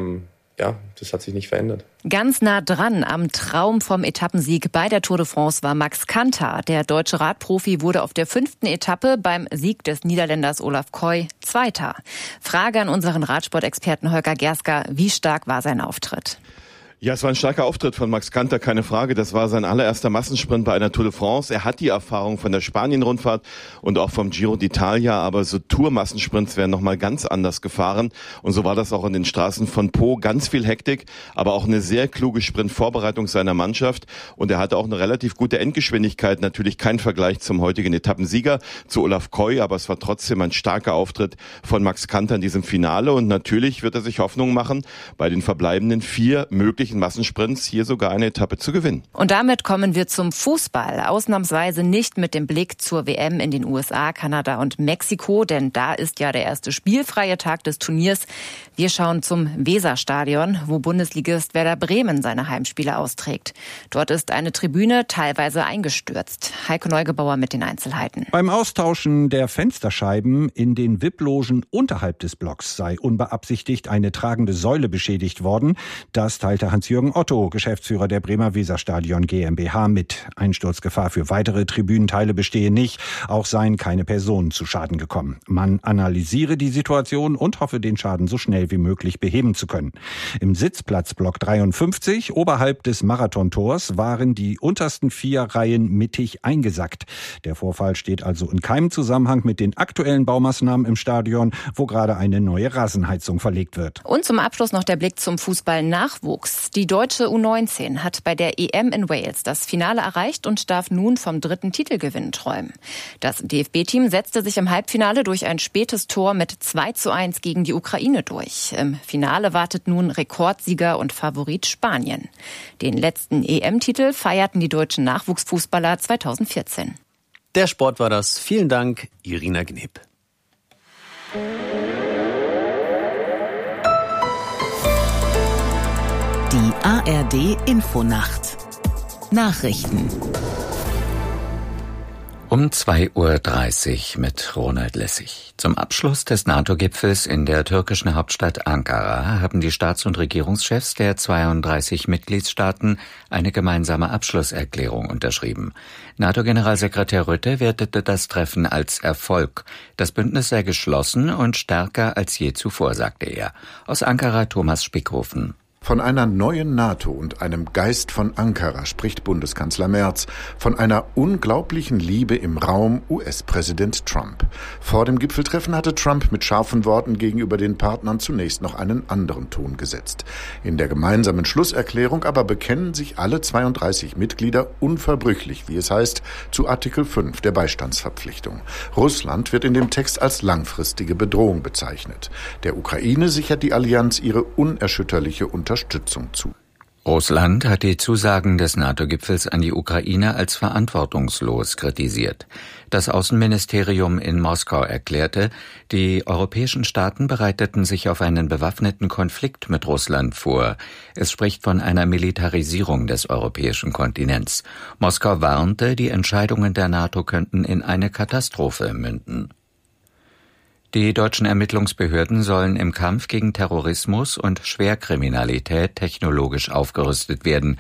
Ja, das hat sich nicht verändert. Ganz nah dran am Traum vom Etappensieg bei der Tour de France war Max Kanter. Der deutsche Radprofi wurde auf der 5. Etappe beim Sieg des Niederländers Olaf Koy Zweiter. Frage an unseren Radsport-Experten Holger Gerska: Wie stark war sein Auftritt? Ja, es war ein starker Auftritt von Max Kanter, keine Frage. Das war sein allererster Massensprint bei einer Tour de France. Er hat die Erfahrung von der Spanien-Rundfahrt und auch vom Giro d'Italia, aber so Tour-Massensprints werden nochmal ganz anders gefahren. Und so war das auch in den Straßen von Po. Ganz viel Hektik, aber auch eine sehr kluge Sprintvorbereitung seiner Mannschaft. Und er hatte auch eine relativ gute Endgeschwindigkeit. Natürlich kein Vergleich zum heutigen Etappensieger, zu Olaf Koy, aber es war trotzdem ein starker Auftritt von Max Kanter in diesem Finale. Und natürlich wird er sich Hoffnung machen, bei den verbleibenden 4 möglichen Massensprints hier sogar eine Etappe zu gewinnen. Und damit kommen wir zum Fußball. Ausnahmsweise nicht mit dem Blick zur WM in den USA, Kanada und Mexiko, denn da ist ja der erste spielfreie Tag des Turniers. Wir schauen zum Weserstadion, wo Bundesligist Werder Bremen seine Heimspiele austrägt. Dort ist eine Tribüne teilweise eingestürzt. Heiko Neugebauer mit den Einzelheiten. Beim Austauschen der Fensterscheiben in den VIP-Logen unterhalb des Blocks sei unbeabsichtigt eine tragende Säule beschädigt worden. Das teilte Hans-Jürgen Otto, Geschäftsführer der Bremer Weserstadion GmbH, mit. Einsturzgefahr für weitere Tribünenteile bestehe nicht. Auch seien keine Personen zu Schaden gekommen. Man analysiere die Situation und hoffe, den Schaden so schnell wie möglich beheben zu können. Im Sitzplatzblock 53, oberhalb des Marathontors, waren die untersten 4 Reihen mittig eingesackt. Der Vorfall steht also in keinem Zusammenhang mit den aktuellen Baumaßnahmen im Stadion, wo gerade eine neue Rasenheizung verlegt wird. Und zum Abschluss noch der Blick zum Fußball-Nachwuchs. Die deutsche U19 hat bei der EM in Wales das Finale erreicht und darf nun vom 3. Titelgewinn träumen. Das DFB-Team setzte sich im Halbfinale durch ein spätes Tor mit 2:1 gegen die Ukraine durch. Im Finale wartet nun Rekordsieger und Favorit Spanien. Den letzten EM-Titel feierten die deutschen Nachwuchsfußballer 2014. Der Sport war das. Vielen Dank, Irina Gneb. Die ARD-Infonacht. Nachrichten. Um 2:30 Uhr mit Ronald Lessig. Zum Abschluss des NATO-Gipfels in der türkischen Hauptstadt Ankara haben die Staats- und Regierungschefs der 32 Mitgliedstaaten eine gemeinsame Abschlusserklärung unterschrieben. NATO-Generalsekretär Rutte wertete das Treffen als Erfolg. Das Bündnis sei geschlossen und stärker als je zuvor, sagte er. Aus Ankara Thomas Spickhofen. Von einer neuen NATO und einem Geist von Ankara spricht Bundeskanzler Merz. Von einer unglaublichen Liebe im Raum US-Präsident Trump. Vor dem Gipfeltreffen hatte Trump mit scharfen Worten gegenüber den Partnern zunächst noch einen anderen Ton gesetzt. In der gemeinsamen Schlusserklärung aber bekennen sich alle 32 Mitglieder unverbrüchlich, wie es heißt, zu Artikel 5 der Beistandsverpflichtung. Russland wird in dem Text als langfristige Bedrohung bezeichnet. Der Ukraine sichert die Allianz ihre unerschütterliche Unterstützung zu. Russland hat die Zusagen des NATO-Gipfels an die Ukraine als verantwortungslos kritisiert. Das Außenministerium in Moskau erklärte, die europäischen Staaten bereiteten sich auf einen bewaffneten Konflikt mit Russland vor. Es spricht von einer Militarisierung des europäischen Kontinents. Moskau warnte, die Entscheidungen der NATO könnten in eine Katastrophe münden. Die deutschen Ermittlungsbehörden sollen im Kampf gegen Terrorismus und Schwerkriminalität technologisch aufgerüstet werden.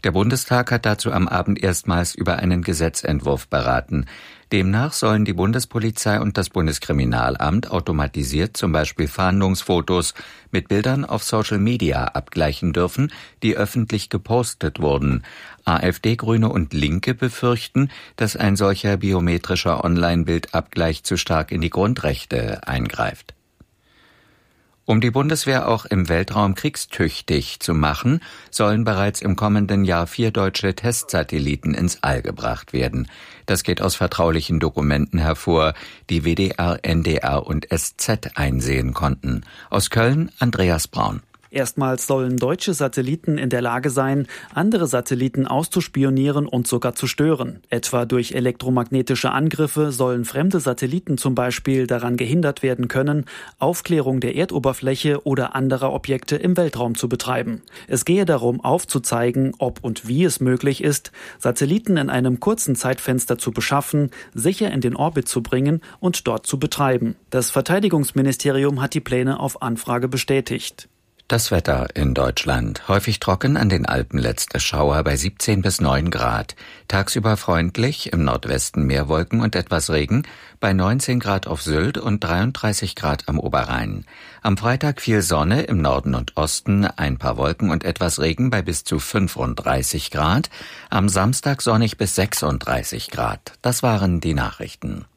Der Bundestag hat dazu am Abend erstmals über einen Gesetzentwurf beraten. Demnach sollen die Bundespolizei und das Bundeskriminalamt automatisiert zum Beispiel Fahndungsfotos mit Bildern auf Social Media abgleichen dürfen, die öffentlich gepostet wurden. AfD, Grüne und Linke befürchten, dass ein solcher biometrischer Online-Bildabgleich zu stark in die Grundrechte eingreift. Um die Bundeswehr auch im Weltraum kriegstüchtig zu machen, sollen bereits im kommenden Jahr 4 deutsche Testsatelliten ins All gebracht werden. Das geht aus vertraulichen Dokumenten hervor, die WDR, NDR und SZ einsehen konnten. Aus Köln Andreas Braun. Erstmals sollen deutsche Satelliten in der Lage sein, andere Satelliten auszuspionieren und sogar zu stören. Etwa durch elektromagnetische Angriffe sollen fremde Satelliten zum Beispiel daran gehindert werden können, Aufklärung der Erdoberfläche oder anderer Objekte im Weltraum zu betreiben. Es gehe darum, aufzuzeigen, ob und wie es möglich ist, Satelliten in einem kurzen Zeitfenster zu beschaffen, sicher in den Orbit zu bringen und dort zu betreiben. Das Verteidigungsministerium hat die Pläne auf Anfrage bestätigt. Das Wetter in Deutschland. Häufig trocken, an den Alpen letzte Schauer bei 17 bis 9 Grad. Tagsüber freundlich, im Nordwesten mehr Wolken und etwas Regen, bei 19 Grad auf Sylt und 33 Grad am Oberrhein. Am Freitag viel Sonne, im Norden und Osten ein paar Wolken und etwas Regen bei bis zu 35 Grad. Am Samstag sonnig bis 36 Grad. Das waren die Nachrichten.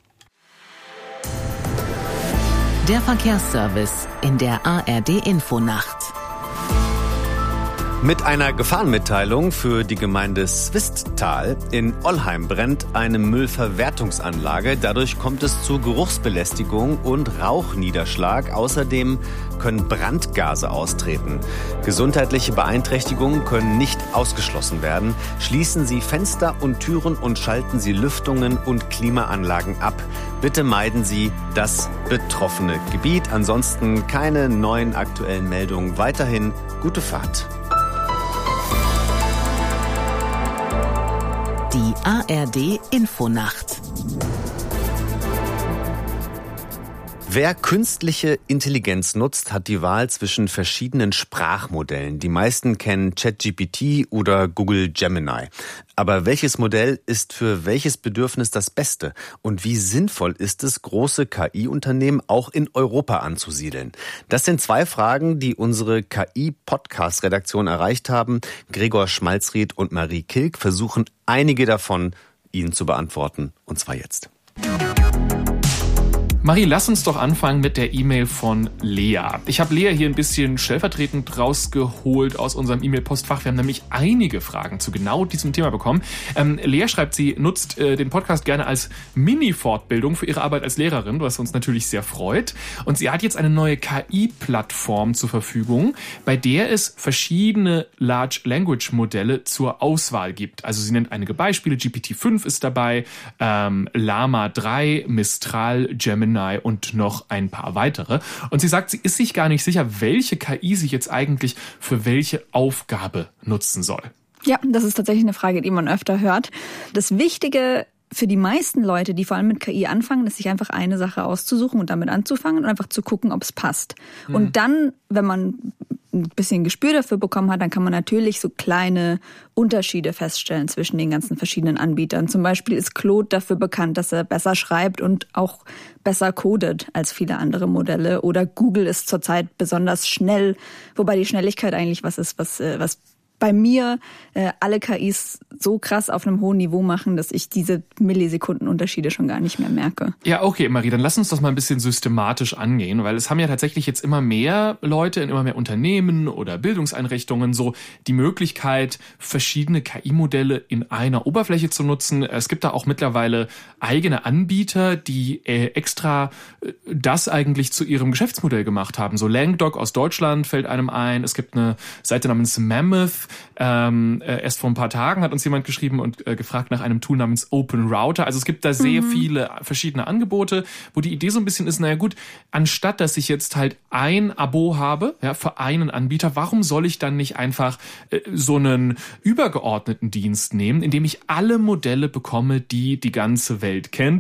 Der Verkehrsservice in der ARD-Infonacht. Mit einer Gefahrenmitteilung für die Gemeinde Swisttal in Ollheim brennt eine Müllverwertungsanlage. Dadurch kommt es zu Geruchsbelästigung und Rauchniederschlag. Außerdem können Brandgase austreten. Gesundheitliche Beeinträchtigungen können nicht ausgeschlossen werden. Schließen Sie Fenster und Türen und schalten Sie Lüftungen und Klimaanlagen ab. Bitte meiden Sie das betroffene Gebiet. Ansonsten keine neuen aktuellen Meldungen. Weiterhin gute Fahrt. Die ARD-Infonacht. Wer künstliche Intelligenz nutzt, hat die Wahl zwischen verschiedenen Sprachmodellen. Die meisten kennen ChatGPT oder Google Gemini. Aber welches Modell ist für welches Bedürfnis das Beste? Und wie sinnvoll ist es, große KI-Unternehmen auch in Europa anzusiedeln? Das sind 2 Fragen, die unsere KI-Podcast-Redaktion erreicht haben. Gregor Schmalzried und Marie Kilk versuchen einige davon Ihnen zu beantworten. Und zwar jetzt. Marie, lass uns doch anfangen mit der E-Mail von Lea. Ich habe Lea hier ein bisschen stellvertretend rausgeholt aus unserem E-Mail-Postfach. Wir haben nämlich einige Fragen zu genau diesem Thema bekommen. Lea schreibt, sie nutzt den Podcast gerne als Mini-Fortbildung für ihre Arbeit als Lehrerin, was uns natürlich sehr freut. Und sie hat jetzt eine neue KI-Plattform zur Verfügung, bei der es verschiedene Large-Language-Modelle zur Auswahl gibt. Also sie nennt einige Beispiele. GPT-5 ist dabei, Llama 3, Mistral, Gemini und noch ein paar weitere. Und sie sagt, sie ist sich gar nicht sicher, welche KI sie jetzt eigentlich für welche Aufgabe nutzen soll. Ja, das ist tatsächlich eine Frage, die man öfter hört. Das Wichtige für die meisten Leute, die vor allem mit KI anfangen, ist, sich einfach eine Sache auszusuchen und damit anzufangen und einfach zu gucken, ob es passt. Und dann, wenn man ein bisschen Gespür dafür bekommen hat, dann kann man natürlich so kleine Unterschiede feststellen zwischen den ganzen verschiedenen Anbietern. Zum Beispiel ist Claude dafür bekannt, dass er besser schreibt und auch besser codet als viele andere Modelle. Oder Google ist zurzeit besonders schnell, wobei die Schnelligkeit eigentlich was ist, was bei mir alle KIs so krass auf einem hohen Niveau machen, dass ich diese Millisekundenunterschiede schon gar nicht mehr merke. Ja, okay, Marie, dann lass uns das mal ein bisschen systematisch angehen, weil es haben ja tatsächlich jetzt immer mehr Leute in immer mehr Unternehmen oder Bildungseinrichtungen so die Möglichkeit, verschiedene KI-Modelle in einer Oberfläche zu nutzen. Es gibt da auch mittlerweile eigene Anbieter, die extra das eigentlich zu ihrem Geschäftsmodell gemacht haben. So LangDoc aus Deutschland fällt einem ein. Es gibt eine Seite namens Mammoth. Erst vor ein paar Tagen hat uns jemand geschrieben und gefragt nach einem Tool namens Open Router. Also es gibt da sehr viele verschiedene Angebote, wo die Idee so ein bisschen ist, naja gut, anstatt dass ich jetzt halt ein Abo habe, ja, für einen Anbieter, warum soll ich dann nicht einfach so einen übergeordneten Dienst nehmen, in dem ich alle Modelle bekomme, die die ganze Welt kennt?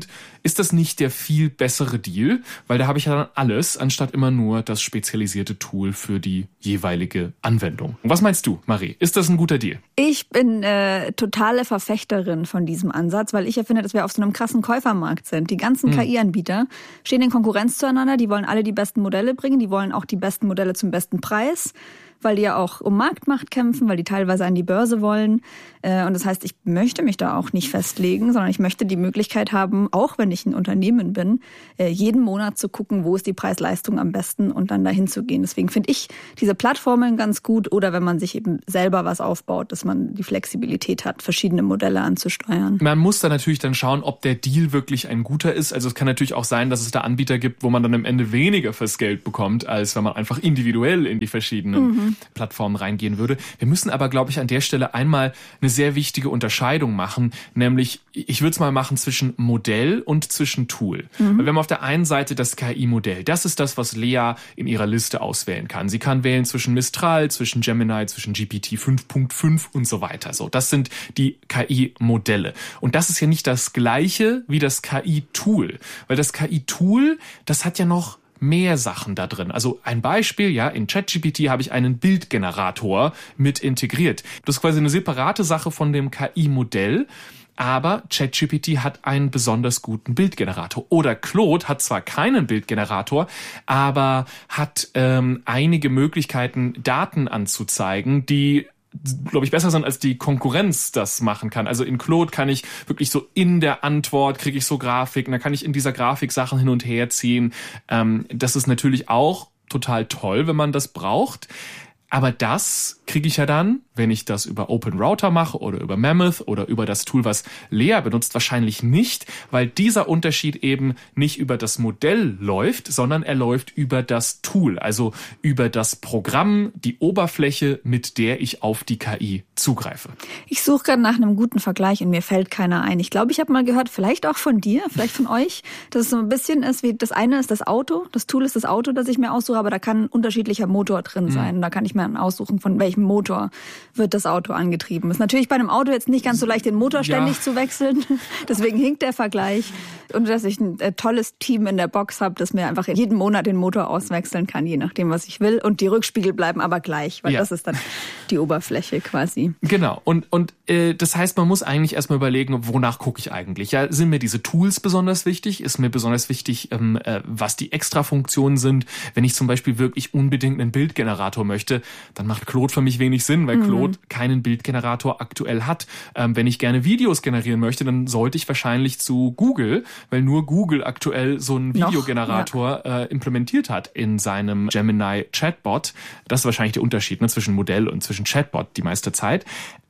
ist das nicht der viel bessere Deal? Weil da habe ich ja dann alles, anstatt immer nur das spezialisierte Tool für die jeweilige Anwendung. Und was meinst du, Marie? Ist das ein guter Deal? Ich bin totale Verfechterin von diesem Ansatz, weil ich ja finde, dass wir auf so einem krassen Käufermarkt sind. Die ganzen KI-Anbieter stehen in Konkurrenz zueinander, die wollen alle die besten Modelle bringen, die wollen auch die besten Modelle zum besten Preis, weil die ja auch um Marktmacht kämpfen, weil die teilweise an die Börse wollen. Und das heißt, ich möchte mich da auch nicht festlegen, sondern ich möchte die Möglichkeit haben, auch wenn ich ein Unternehmen bin, jeden Monat zu gucken, wo ist die Preis-Leistung am besten und dann dahin zu gehen. Deswegen finde ich diese Plattformen ganz gut oder wenn man sich eben selber was aufbaut, dass man die Flexibilität hat, verschiedene Modelle anzusteuern. Man muss da natürlich dann schauen, ob der Deal wirklich ein guter ist. Also es kann natürlich auch sein, dass es da Anbieter gibt, wo man dann am Ende weniger fürs Geld bekommt, als wenn man einfach individuell in die verschiedenen Plattformen reingehen würde. Wir müssen aber, glaube ich, an der Stelle einmal eine sehr wichtige Unterscheidung machen, nämlich, ich würde es mal machen zwischen Modell und zwischen Tool. Weil wir haben auf der einen Seite das KI-Modell. Das ist das, was Lea in ihrer Liste auswählen kann. Sie kann wählen zwischen Mistral, zwischen Gemini, zwischen GPT 5.5 und so weiter. So, das sind die KI-Modelle. Und das ist ja nicht das Gleiche wie das KI-Tool. Weil das KI-Tool, das hat ja noch mehr Sachen da drin. Also ein Beispiel, ja, in ChatGPT habe ich einen Bildgenerator mit integriert. Das ist quasi eine separate Sache von dem KI-Modell, aber ChatGPT hat einen besonders guten Bildgenerator. Oder Claude hat zwar keinen Bildgenerator, aber hat einige Möglichkeiten, Daten anzuzeigen, die, glaube ich, besser sind, als die Konkurrenz das machen kann. Also in Claude kann ich wirklich so in der Antwort kriege ich so Grafiken, da kann ich in dieser Grafik Sachen hin und her ziehen. Das ist natürlich auch total toll, wenn man das braucht. Aber das kriege ich ja dann, wenn ich das über OpenRouter mache oder über Mammoth oder über das Tool, was Lea benutzt, wahrscheinlich nicht, weil dieser Unterschied eben nicht über das Modell läuft, sondern er läuft über das Tool, also über das Programm, die Oberfläche, mit der ich auf die KI zugreife. Ich suche gerade nach einem guten Vergleich und mir fällt keiner ein. Ich glaube, ich habe mal gehört, vielleicht auch von dir, vielleicht von euch, dass es so ein bisschen ist wie, das eine ist das Auto, das Tool ist das Auto, das ich mir aussuche, aber da kann ein unterschiedlicher Motor drin sein. Und da kann ich mir dann aussuchen, von welchem Motor wird das Auto angetrieben. Ist natürlich bei einem Auto jetzt nicht ganz so leicht, den Motor ständig zu wechseln. Deswegen hinkt der Vergleich. Und dass ich ein tolles Team in der Box habe, das mir einfach jeden Monat den Motor auswechseln kann, je nachdem, was ich will. Und die Rückspiegel bleiben aber gleich, weil das ist dann die Oberfläche quasi. Genau. Und das heißt, man muss eigentlich erstmal überlegen, wonach gucke ich eigentlich? Ja, sind mir diese Tools besonders wichtig? Ist mir besonders wichtig, was die Extrafunktionen sind? Wenn ich zum Beispiel wirklich unbedingt einen Bildgenerator möchte, dann macht Claude für mich wenig Sinn, weil Claude keinen Bildgenerator aktuell hat. Wenn ich gerne Videos generieren möchte, dann sollte ich wahrscheinlich zu Google, weil nur Google aktuell so einen Videogenerator implementiert hat in seinem Gemini Chatbot. Das ist wahrscheinlich der Unterschied, ne, zwischen Modell und zwischen Chatbot die meiste Zeit.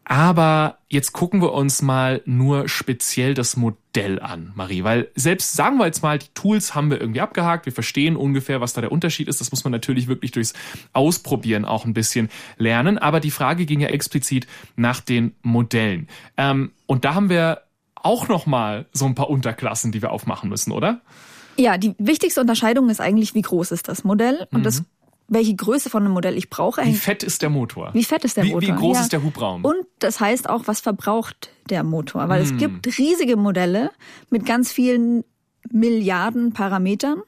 Aber jetzt gucken wir uns mal nur speziell das Modell an, Marie, weil selbst, sagen wir jetzt mal, die Tools haben wir irgendwie abgehakt, wir verstehen ungefähr, was da der Unterschied ist, das muss man natürlich wirklich durchs Ausprobieren auch ein bisschen lernen, aber die Frage ging ja explizit nach den Modellen. Und da haben wir auch nochmal so ein paar Unterklassen, die wir aufmachen müssen, oder? Ja, die wichtigste Unterscheidung ist eigentlich, wie groß ist das Modell und welche Größe von einem Modell ich brauche. Wie fett ist der Motor? Wie fett ist der Motor? Wie groß ist der Hubraum? Und das heißt auch, was verbraucht der Motor? Weil es gibt riesige Modelle mit ganz vielen Milliarden Parametern.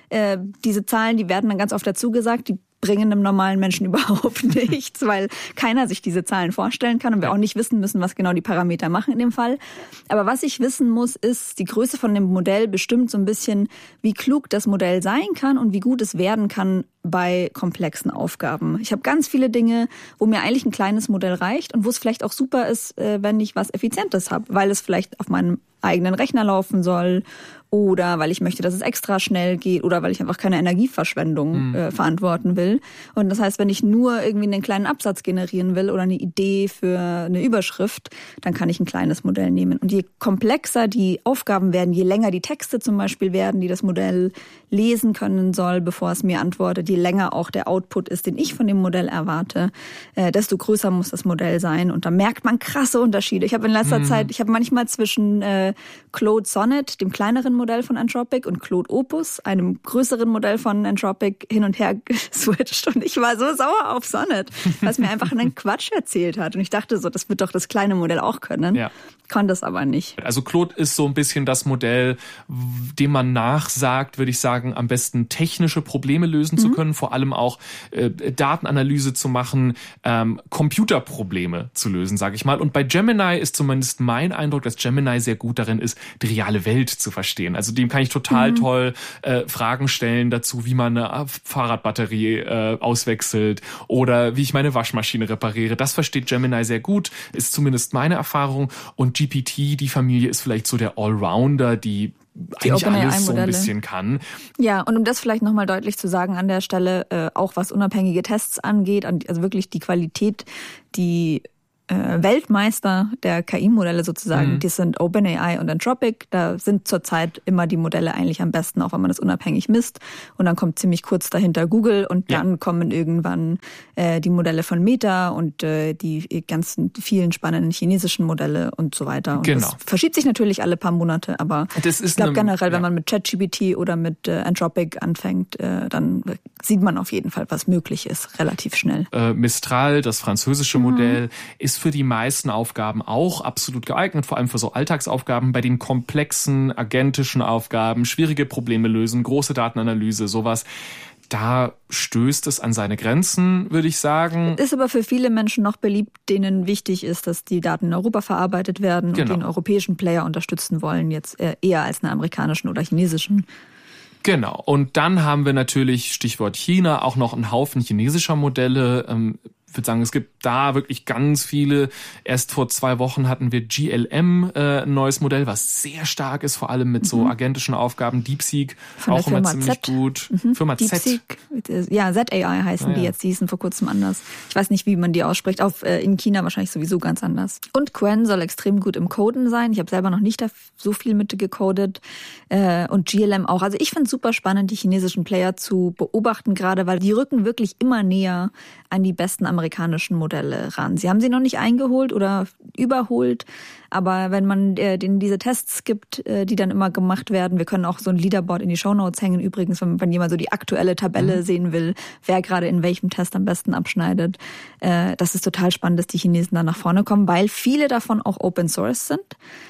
Diese Zahlen, die werden dann ganz oft dazu gesagt, die bringen einem normalen Menschen überhaupt nichts, weil keiner sich diese Zahlen vorstellen kann und wir auch nicht wissen müssen, was genau die Parameter machen in dem Fall. Aber was ich wissen muss, ist, die Größe von dem Modell bestimmt so ein bisschen, wie klug das Modell sein kann und wie gut es werden kann bei komplexen Aufgaben. Ich habe ganz viele Dinge, wo mir eigentlich ein kleines Modell reicht und wo es vielleicht auch super ist, wenn ich was Effizientes habe, weil es vielleicht auf meinem eigenen Rechner laufen soll oder weil ich möchte, dass es extra schnell geht oder weil ich einfach keine Energieverschwendung verantworten will. Und das heißt, wenn ich nur irgendwie einen kleinen Absatz generieren will oder eine Idee für eine Überschrift, dann kann ich ein kleines Modell nehmen. Und je komplexer die Aufgaben werden, je länger die Texte zum Beispiel werden, die das Modell lesen können soll, bevor es mir antwortet, je länger auch der Output ist, den ich von dem Modell erwarte, desto größer muss das Modell sein. Und da merkt man krasse Unterschiede. Ich habe in letzter Zeit, manchmal zwischen Claude Sonnet, dem kleineren Modell von Anthropic und Claude Opus, einem größeren Modell von Anthropic, hin und her geswitcht. Und ich war so sauer auf Sonnet, was mir einfach einen Quatsch erzählt hat. Und ich dachte so, das wird doch das kleine Modell auch können. Ja. Konnte es aber nicht. Also Claude ist so ein bisschen das Modell, dem man nachsagt, würde ich sagen, am besten technische Probleme lösen zu können, vor allem auch Datenanalyse zu machen, Computerprobleme zu lösen, sage ich mal. Und bei Gemini ist zumindest mein Eindruck, dass Gemini sehr gut darin ist, die reale Welt zu verstehen. Also dem kann ich total toll Fragen stellen dazu, wie man eine Fahrradbatterie auswechselt oder wie ich meine Waschmaschine repariere. Das versteht Gemini sehr gut, ist zumindest meine Erfahrung. Und GPT, die Familie, ist vielleicht so der Allrounder, die eigentlich alles so ein bisschen kann. Ja, und um das vielleicht nochmal deutlich zu sagen an der Stelle, auch was unabhängige Tests angeht, also wirklich die Qualität, die Weltmeister der KI-Modelle sozusagen, die sind OpenAI und Anthropic. Da sind zurzeit immer die Modelle eigentlich am besten, auch wenn man das unabhängig misst. Und dann kommt ziemlich kurz dahinter Google und dann kommen irgendwann die Modelle von Meta und die ganzen vielen spannenden chinesischen Modelle und so weiter. Und das verschiebt sich natürlich alle paar Monate, aber ich glaube generell, wenn man mit ChatGPT oder mit Anthropic anfängt, dann sieht man auf jeden Fall, was möglich ist, relativ schnell. Mistral, das französische Modell, ist für die meisten Aufgaben auch absolut geeignet, vor allem für so Alltagsaufgaben. Bei den komplexen, agentischen Aufgaben, schwierige Probleme lösen, große Datenanalyse, sowas, da stößt es an seine Grenzen, würde ich sagen. Ist aber für viele Menschen noch beliebt, denen wichtig ist, dass die Daten in Europa verarbeitet werden und den europäischen Player unterstützen wollen, jetzt eher als einen amerikanischen oder chinesischen. Genau. Und dann haben wir natürlich, Stichwort China, auch noch einen Haufen chinesischer Modelle. Ich würde sagen, es gibt da wirklich ganz viele. Erst vor 2 Wochen hatten wir GLM, ein neues Modell, was sehr stark ist, vor allem mit so agentischen Aufgaben. DeepSeek, von auch immer Firma ziemlich gut. Firma DeepSeek, ja, ZAI heißen die jetzt. Die hießen vor kurzem anders. Ich weiß nicht, wie man die ausspricht. In China wahrscheinlich sowieso ganz anders. Und Qwen soll extrem gut im Coden sein. Ich habe selber noch nicht so viel mit gecodet. Und GLM auch. Also ich finde es super spannend, die chinesischen Player zu beobachten, gerade weil die rücken wirklich immer näher an die besten amerikanischen Modelle ran. Sie haben sie noch nicht eingeholt oder überholt, aber wenn man denen diese Tests gibt, die dann immer gemacht werden, wir können auch so ein Leaderboard in die Shownotes hängen übrigens, wenn jemand so die aktuelle Tabelle sehen will, wer gerade in welchem Test am besten abschneidet. Das ist total spannend, dass die Chinesen da nach vorne kommen, weil viele davon auch Open Source sind.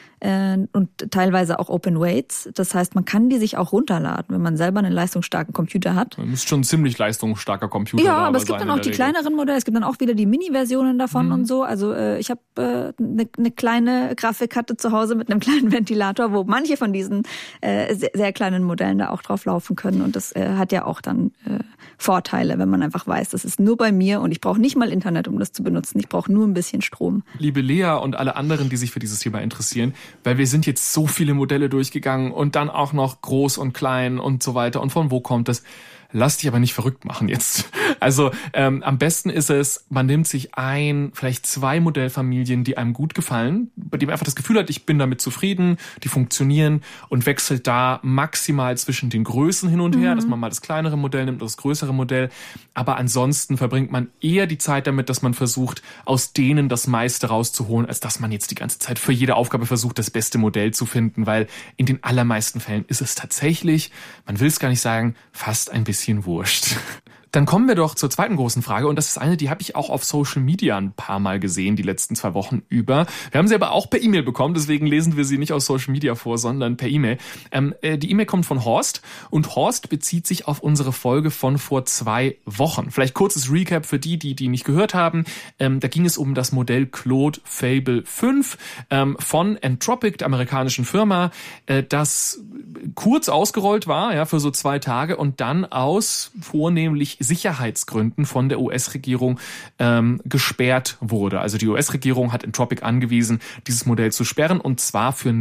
Und teilweise auch Open Weights. Das heißt, man kann die sich auch runterladen, wenn man selber einen leistungsstarken Computer hat. Das ist schon ein ziemlich leistungsstarker Computer. Ja, aber es gibt dann auch die kleineren Modelle. Es gibt dann auch wieder die Mini-Versionen davon und so. Also ich habe eine kleine Grafikkarte zu Hause mit einem kleinen Ventilator, wo manche von diesen sehr kleinen Modellen da auch drauf laufen können. Und das hat ja auch dann Vorteile, wenn man einfach weiß, das ist nur bei mir und ich brauche nicht mal Internet, um das zu benutzen. Ich brauche nur ein bisschen Strom. Liebe Lea und alle anderen, die sich für dieses Thema interessieren, weil wir sind jetzt so viele Modelle durchgegangen und dann auch noch groß und klein und so weiter. Und von wo kommt das? Lass dich aber nicht verrückt machen jetzt. Also am besten ist es, man nimmt sich vielleicht 2 Modellfamilien, die einem gut gefallen, bei dem man einfach das Gefühl hat, ich bin damit zufrieden, die funktionieren und wechselt da maximal zwischen den Größen hin und her, dass man mal das kleinere Modell nimmt oder das größere Modell. Aber ansonsten verbringt man eher die Zeit damit, dass man versucht, aus denen das meiste rauszuholen, als dass man jetzt die ganze Zeit für jede Aufgabe versucht, das beste Modell zu finden, weil in den allermeisten Fällen ist es tatsächlich, man will es gar nicht sagen, fast ein bisschen wurscht. Dann kommen wir doch zur zweiten großen Frage und das ist eine, die habe ich auch auf Social Media ein paar Mal gesehen, die letzten 2 Wochen über. Wir haben sie aber auch per E-Mail bekommen, deswegen lesen wir sie nicht aus Social Media vor, sondern per E-Mail. Die E-Mail kommt von Horst und Horst bezieht sich auf unsere Folge von vor 2 Wochen. Vielleicht kurzes Recap für die nicht gehört haben. Da ging es um das Modell Claude Fable 5 von Anthropic, der amerikanischen Firma, das kurz ausgerollt war, ja, für so 2 Tage und dann aus vornehmlich Sicherheitsgründen von der US-Regierung gesperrt wurde. Also die US-Regierung hat Anthropic angewiesen, dieses Modell zu sperren und zwar für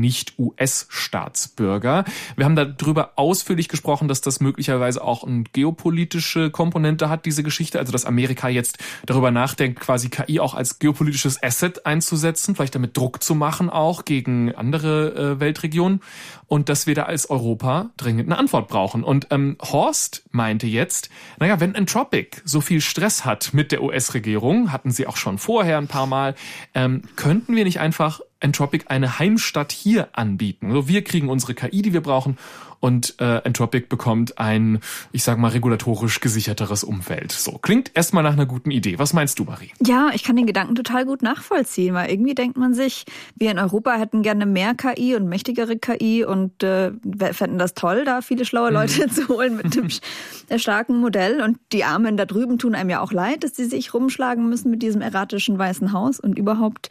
Nicht-US-Staatsbürger. Wir haben darüber ausführlich gesprochen, dass das möglicherweise auch eine geopolitische Komponente hat, diese Geschichte. Also dass Amerika jetzt darüber nachdenkt, quasi KI auch als geopolitisches Asset einzusetzen, vielleicht damit Druck zu machen auch gegen andere Weltregionen und dass wir da als Europa dringend eine Antwort brauchen. Und Horst meinte jetzt, naja, wenn Anthropic so viel Stress hat mit der US-Regierung, hatten sie auch schon vorher ein paar Mal, könnten wir nicht einfach Entropic eine Heimstatt hier anbieten. Also wir kriegen unsere KI, die wir brauchen, und Entropic bekommt ein, ich sag mal, regulatorisch gesicherteres Umfeld. So, klingt erstmal nach einer guten Idee. Was meinst du, Marie? Ja, ich kann den Gedanken total gut nachvollziehen, weil irgendwie denkt man sich, wir in Europa hätten gerne mehr KI und mächtigere KI und fänden das toll, da viele schlaue Leute zu holen mit dem starken Modell. Und die Armen da drüben tun einem ja auch leid, dass sie sich rumschlagen müssen mit diesem erratischen Weißen Haus und überhaupt.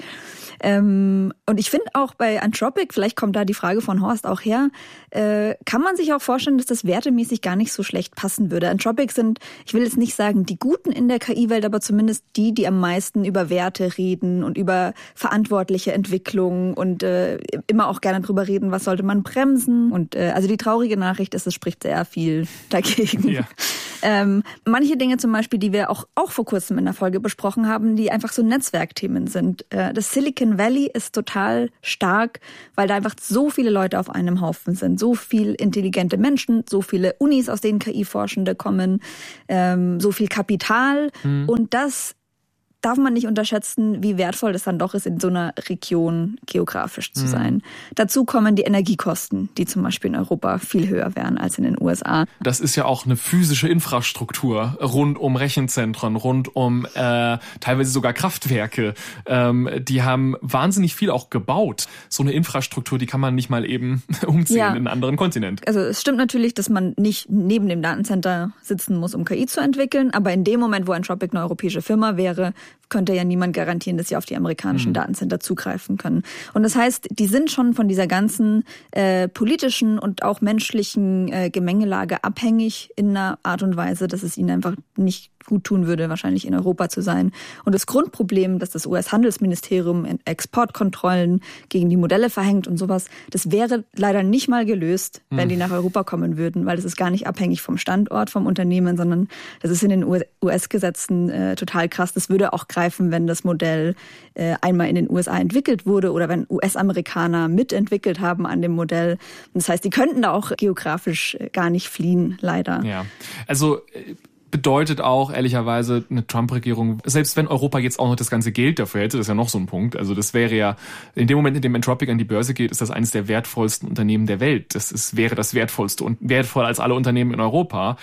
Und ich finde auch bei Entropic, vielleicht kommt da die Frage von Horst auch her, kann man sich auch vorstellen, dass das wertemäßig gar nicht so schlecht passen würde. Entropic sind, ich will jetzt nicht sagen die Guten in der KI-Welt, aber zumindest die am meisten über Werte reden und über verantwortliche Entwicklung und immer auch gerne drüber reden, was sollte man bremsen. Und also die traurige Nachricht ist, es spricht sehr viel dagegen. Ja. Manche Dinge zum Beispiel, die wir auch vor kurzem in der Folge besprochen haben, die einfach so Netzwerkthemen sind. Das Silicon Valley ist total stark, weil da einfach so viele Leute auf einem Haufen sind. So viel intelligente Menschen, so viele Unis, aus denen KI-Forschende kommen, so viel Kapital. Und das darf man nicht unterschätzen, wie wertvoll das dann doch ist, in so einer Region geografisch zu sein. Dazu kommen die Energiekosten, die zum Beispiel in Europa viel höher wären als in den USA. Das ist ja auch eine physische Infrastruktur rund um Rechenzentren, rund um teilweise sogar Kraftwerke. Die haben wahnsinnig viel auch gebaut. So eine Infrastruktur, die kann man nicht mal eben umziehen in einen anderen Kontinent. Also es stimmt natürlich, dass man nicht neben dem Datencenter sitzen muss, um KI zu entwickeln, aber in dem Moment, wo Entropic eine europäische Firma wäre, könnte ja niemand garantieren, dass sie auf die amerikanischen Datencenter zugreifen können. Und das heißt, die sind schon von dieser ganzen politischen und auch menschlichen Gemengelage abhängig in einer Art und Weise, dass es ihnen einfach nicht gut tun würde, wahrscheinlich in Europa zu sein. Und das Grundproblem, dass das US-Handelsministerium Exportkontrollen gegen die Modelle verhängt und sowas, das wäre leider nicht mal gelöst, wenn die nach Europa kommen würden, weil das ist gar nicht abhängig vom Standort, vom Unternehmen, sondern das ist in den US-Gesetzen total krass. Das würde auch greifen, wenn das Modell einmal in den USA entwickelt wurde oder wenn US-Amerikaner mitentwickelt haben an dem Modell. Das heißt, die könnten da auch geografisch gar nicht fliehen, leider. Ja, also bedeutet auch, ehrlicherweise, eine Trump-Regierung, selbst wenn Europa jetzt auch noch das ganze Geld dafür hätte, das ist ja noch so ein Punkt, also das wäre ja, in dem Moment, in dem Entropic an die Börse geht, ist das eines der wertvollsten Unternehmen der Welt. Wäre das wertvollste und wertvoller als alle Unternehmen in Europa.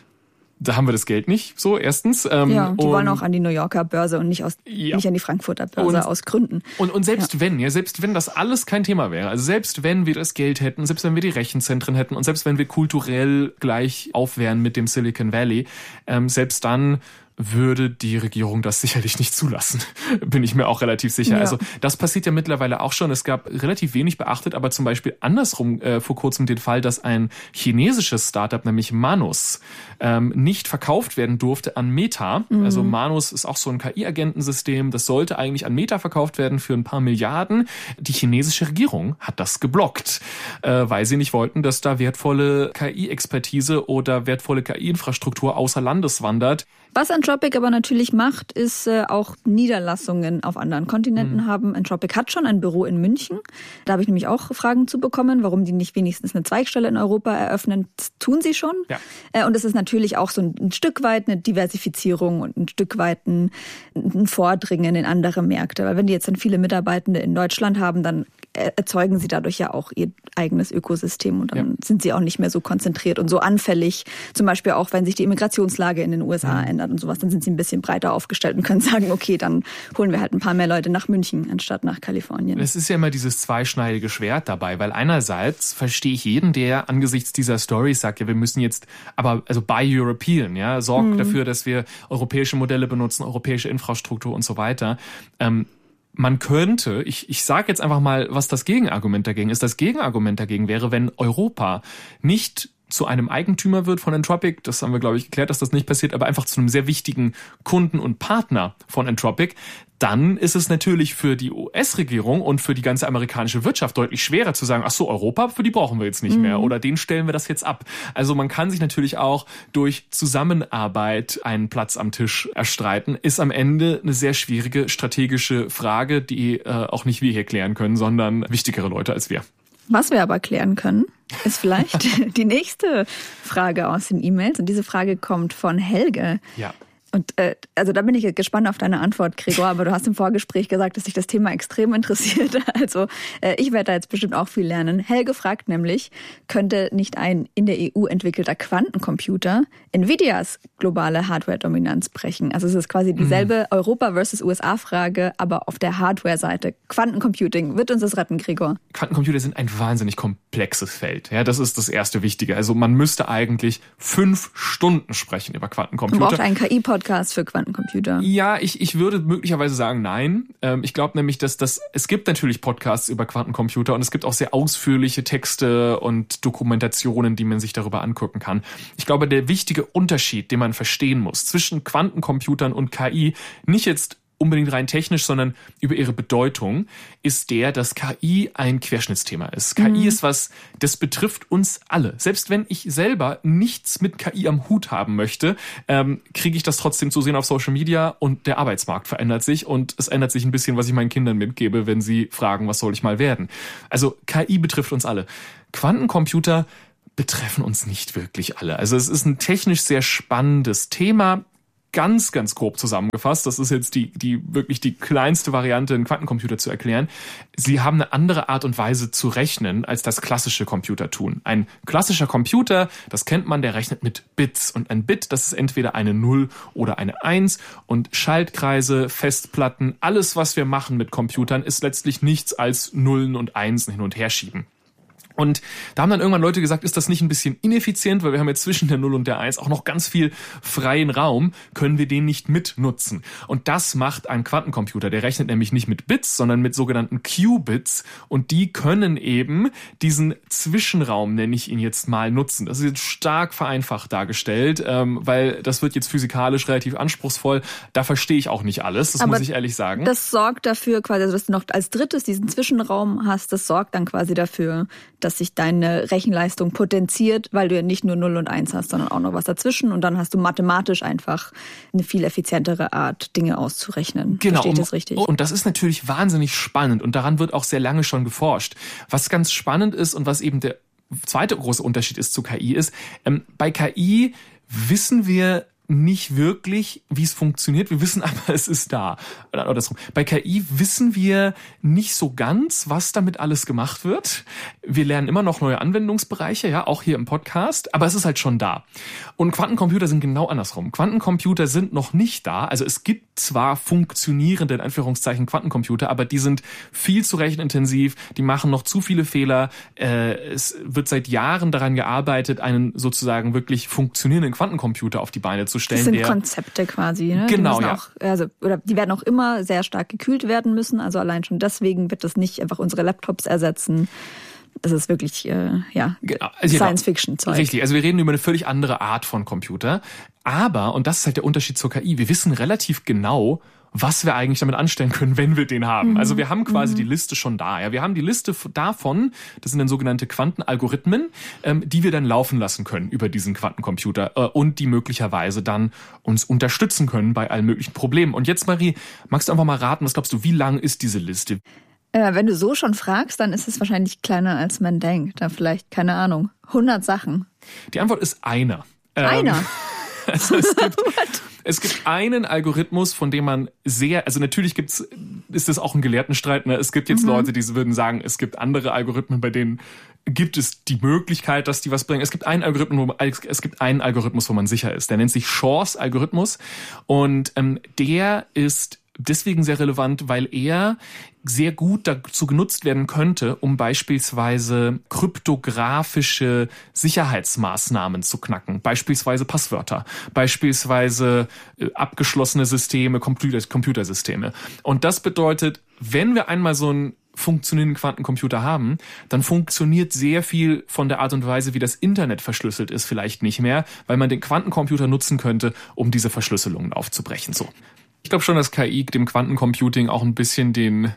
Da haben wir das Geld nicht, so erstens. Die wollen auch an die New Yorker Börse und nicht an die Frankfurter Börse aus Gründen. Und selbst wenn das alles kein Thema wäre, also selbst wenn wir das Geld hätten, selbst wenn wir die Rechenzentren hätten und selbst wenn wir kulturell gleich auf wären mit dem Silicon Valley, selbst dann würde die Regierung das sicherlich nicht zulassen. Bin ich mir auch relativ sicher. Ja. Also das passiert ja mittlerweile auch schon. Es gab relativ wenig beachtet, aber zum Beispiel andersrum vor kurzem den Fall, dass ein chinesisches Startup, nämlich Manus, nicht verkauft werden durfte an Meta. Also Manus ist auch so ein KI-Agentensystem. Das sollte eigentlich an Meta verkauft werden für ein paar Milliarden. Die chinesische Regierung hat das geblockt, weil sie nicht wollten, dass da wertvolle KI-Expertise oder wertvolle KI-Infrastruktur außer Landes wandert. Was Entropic aber natürlich macht, ist auch Niederlassungen auf anderen Kontinenten haben. Entropic hat schon ein Büro in München. Da habe ich nämlich auch Fragen zu bekommen, warum die nicht wenigstens eine Zweigstelle in Europa eröffnen. Das tun sie schon. Ja. Und es ist natürlich auch so ein Stück weit eine Diversifizierung und ein Stück weit ein Vordringen in andere Märkte. Weil wenn die jetzt dann viele Mitarbeitende in Deutschland haben, dann erzeugen sie dadurch ja auch ihr eigenes Ökosystem und dann sind sie auch nicht mehr so konzentriert und so anfällig. Zum Beispiel auch, wenn sich die Immigrationslage in den USA ändert und sowas, dann sind sie ein bisschen breiter aufgestellt und können sagen, okay, dann holen wir halt ein paar mehr Leute nach München anstatt nach Kalifornien. Es ist ja immer dieses zweischneidige Schwert dabei, weil einerseits verstehe ich jeden, der angesichts dieser Story sagt, ja, wir müssen jetzt, aber also buy European, ja, sorgt dafür, dass wir europäische Modelle benutzen, europäische Infrastruktur und so weiter. Man könnte, ich sage jetzt einfach mal, was das Gegenargument dagegen ist. Das Gegenargument dagegen wäre, wenn Europa nicht zu einem Eigentümer wird von Entropic, das haben wir, glaube ich, geklärt, dass das nicht passiert, aber einfach zu einem sehr wichtigen Kunden und Partner von Entropic, dann ist es natürlich für die US-Regierung und für die ganze amerikanische Wirtschaft deutlich schwerer zu sagen, ach so, Europa, für die brauchen wir jetzt nicht mehr oder denen stellen wir das jetzt ab. Also man kann sich natürlich auch durch Zusammenarbeit einen Platz am Tisch erstreiten, ist am Ende eine sehr schwierige strategische Frage, die auch nicht wir hier klären können, sondern wichtigere Leute als wir. Was wir aber klären können, ist vielleicht die nächste Frage aus den E-Mails. Und diese Frage kommt von Helge. Ja. Und also da bin ich gespannt auf deine Antwort, Gregor, aber du hast im Vorgespräch gesagt, dass dich das Thema extrem interessiert. Also ich werde da jetzt bestimmt auch viel lernen. Helge fragt nämlich, könnte nicht ein in der EU entwickelter Quantencomputer Nvidias globale Hardware-Dominanz brechen? Also es ist quasi dieselbe Europa- versus USA-Frage, aber auf der Hardware-Seite. Quantencomputing, wird uns das retten, Gregor? Quantencomputer sind ein wahnsinnig komplexes Feld. Ja, das ist das erste Wichtige. Also man müsste eigentlich 5 Stunden sprechen über Quantencomputer. Man braucht einen KI-Podcast für Quantencomputer. Ja, ich würde möglicherweise sagen, nein. Ich glaube nämlich, dass es gibt natürlich Podcasts über Quantencomputer und es gibt auch sehr ausführliche Texte und Dokumentationen, die man sich darüber angucken kann. Ich glaube, der wichtige Unterschied, den man verstehen muss zwischen Quantencomputern und KI, nicht jetzt unbedingt rein technisch, sondern über ihre Bedeutung, ist der, dass KI ein Querschnittsthema ist. KI ist was, das betrifft uns alle. Selbst wenn ich selber nichts mit KI am Hut haben möchte, kriege ich das trotzdem zu sehen auf Social Media und der Arbeitsmarkt verändert sich und es ändert sich ein bisschen, was ich meinen Kindern mitgebe, wenn sie fragen, was soll ich mal werden. Also KI betrifft uns alle. Quantencomputer betreffen uns nicht wirklich alle. Also es ist ein technisch sehr spannendes Thema. Ganz, ganz grob zusammengefasst, das ist jetzt wirklich die kleinste Variante, einen Quantencomputer zu erklären. Sie haben eine andere Art und Weise zu rechnen, als das klassische Computer tun. Ein klassischer Computer, das kennt man, der rechnet mit Bits. Und ein Bit, das ist entweder eine 0 oder eine 1. Und Schaltkreise, Festplatten, alles, was wir machen mit Computern, ist letztlich nichts als Nullen und Einsen hin und her schieben. Und da haben dann irgendwann Leute gesagt, ist das nicht ein bisschen ineffizient, weil wir haben jetzt zwischen der 0 und der 1 auch noch ganz viel freien Raum, können wir den nicht mitnutzen. Und das macht ein Quantencomputer, der rechnet nämlich nicht mit Bits, sondern mit sogenannten Qubits und die können eben diesen Zwischenraum, nenne ich ihn jetzt mal, nutzen. Das ist jetzt stark vereinfacht dargestellt, weil das wird jetzt physikalisch relativ anspruchsvoll. Da verstehe ich auch nicht alles, das muss ich ehrlich sagen. Das sorgt dafür quasi, also dass du noch als drittes diesen Zwischenraum hast, das sorgt dann quasi dafür, dass sich deine Rechenleistung potenziert, weil du ja nicht nur 0 und 1 hast, sondern auch noch was dazwischen und dann hast du mathematisch einfach eine viel effizientere Art, Dinge auszurechnen. Genau. Verstehe ich das richtig? Und das ist natürlich wahnsinnig spannend und daran wird auch sehr lange schon geforscht. Was ganz spannend ist und was eben der zweite große Unterschied ist zu KI ist, bei KI wissen wir nicht wirklich, wie es funktioniert. Wir wissen aber, es ist da. Oder andersrum. Bei KI wissen wir nicht so ganz, was damit alles gemacht wird. Wir lernen immer noch neue Anwendungsbereiche, ja, auch hier im Podcast, aber es ist halt schon da. Und Quantencomputer sind genau andersrum. Quantencomputer sind noch nicht da. Also es gibt zwar funktionierende, in Anführungszeichen, Quantencomputer, aber die sind viel zu rechenintensiv, die machen noch zu viele Fehler. Es wird seit Jahren daran gearbeitet, einen sozusagen wirklich funktionierenden Quantencomputer auf die Beine zu stellen. Das sind Konzepte quasi, ne? Genau, die die werden auch immer sehr stark gekühlt werden müssen. Also allein schon deswegen wird das nicht einfach unsere Laptops ersetzen. Das ist wirklich Science-Fiction-Zeug. Richtig, also wir reden über eine völlig andere Art von Computer. Aber, und das ist halt der Unterschied zur KI, wir wissen relativ genau, was wir eigentlich damit anstellen können, wenn wir den haben. Also wir haben quasi die Liste schon da. Ja, wir haben die Liste davon, das sind dann sogenannte Quantenalgorithmen, die wir dann laufen lassen können über diesen Quantencomputer und die möglicherweise dann uns unterstützen können bei allen möglichen Problemen. Und jetzt, Marie, magst du einfach mal raten, was glaubst du, wie lang ist diese Liste? Wenn du so schon fragst, dann ist es wahrscheinlich kleiner, als man denkt. Dann vielleicht, keine Ahnung, 100 Sachen. Die Antwort ist einer. Einer? Also es gibt einen Algorithmus, von dem man also natürlich ist das auch ein Gelehrtenstreit, ne? Es gibt jetzt Leute, die würden sagen, es gibt andere Algorithmen, bei denen gibt es die Möglichkeit, dass die was bringen. Es gibt einen Algorithmus, wo man sicher ist. Der nennt sich Shors Algorithmus und der ist deswegen sehr relevant, weil er sehr gut dazu genutzt werden könnte, um beispielsweise kryptografische Sicherheitsmaßnahmen zu knacken. Beispielsweise Passwörter, beispielsweise abgeschlossene Systeme, Computersysteme. Und das bedeutet, wenn wir einmal so einen funktionierenden Quantencomputer haben, dann funktioniert sehr viel von der Art und Weise, wie das Internet verschlüsselt ist, vielleicht nicht mehr, weil man den Quantencomputer nutzen könnte, um diese Verschlüsselungen aufzubrechen. So. Ich glaube schon, dass KI dem Quantencomputing auch ein bisschen den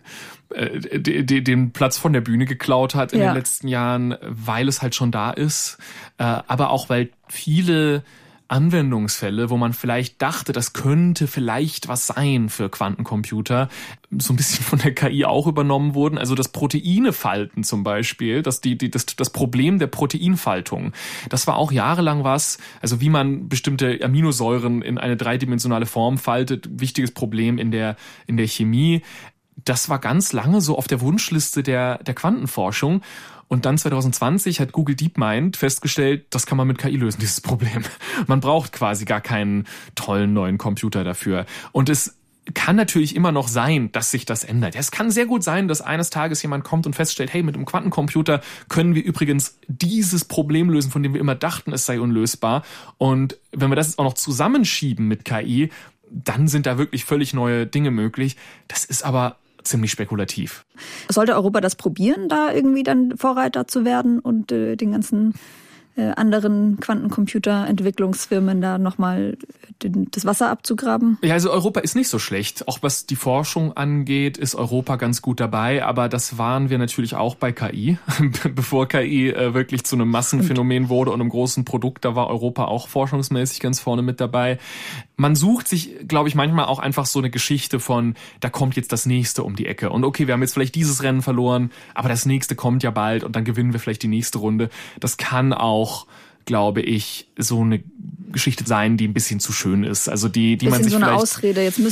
Platz von der Bühne geklaut hat in den letzten Jahren, weil es halt schon da ist, aber auch weil viele Anwendungsfälle, wo man vielleicht dachte, das könnte vielleicht was sein für Quantencomputer, so ein bisschen von der KI auch übernommen wurden. Also das Proteinefalten zum Beispiel, das Problem der Proteinfaltung, das war auch jahrelang was, also wie man bestimmte Aminosäuren in eine dreidimensionale Form faltet, wichtiges Problem in der Chemie. Das war ganz lange so auf der Wunschliste der Quantenforschung. Und dann 2020 hat Google DeepMind festgestellt, das kann man mit KI lösen, dieses Problem. Man braucht quasi gar keinen tollen neuen Computer dafür. Und es kann natürlich immer noch sein, dass sich das ändert. Es kann sehr gut sein, dass eines Tages jemand kommt und feststellt, hey, mit einem Quantencomputer können wir übrigens dieses Problem lösen, von dem wir immer dachten, es sei unlösbar. Und wenn wir das jetzt auch noch zusammenschieben mit KI, dann sind da wirklich völlig neue Dinge möglich. Das ist aber ziemlich spekulativ. Sollte Europa das probieren, da irgendwie dann Vorreiter zu werden und den ganzen anderen Quantencomputer-Entwicklungsfirmen da nochmal das Wasser abzugraben? Ja, also Europa ist nicht so schlecht. Auch was die Forschung angeht, ist Europa ganz gut dabei. Aber das waren wir natürlich auch bei KI. Bevor KI wirklich zu einem Massenphänomen wurde und einem großen Produkt, da war Europa auch forschungsmäßig ganz vorne mit dabei. Man sucht sich, glaube ich, manchmal auch einfach so eine Geschichte von, da kommt jetzt das nächste um die Ecke. Und okay, wir haben jetzt vielleicht dieses Rennen verloren, aber das nächste kommt ja bald und dann gewinnen wir vielleicht die nächste Runde. Das kann auch, glaube ich, so eine Geschichte sein, die ein bisschen zu schön ist. Also die man sich so eine vielleicht Ausrede. Jetzt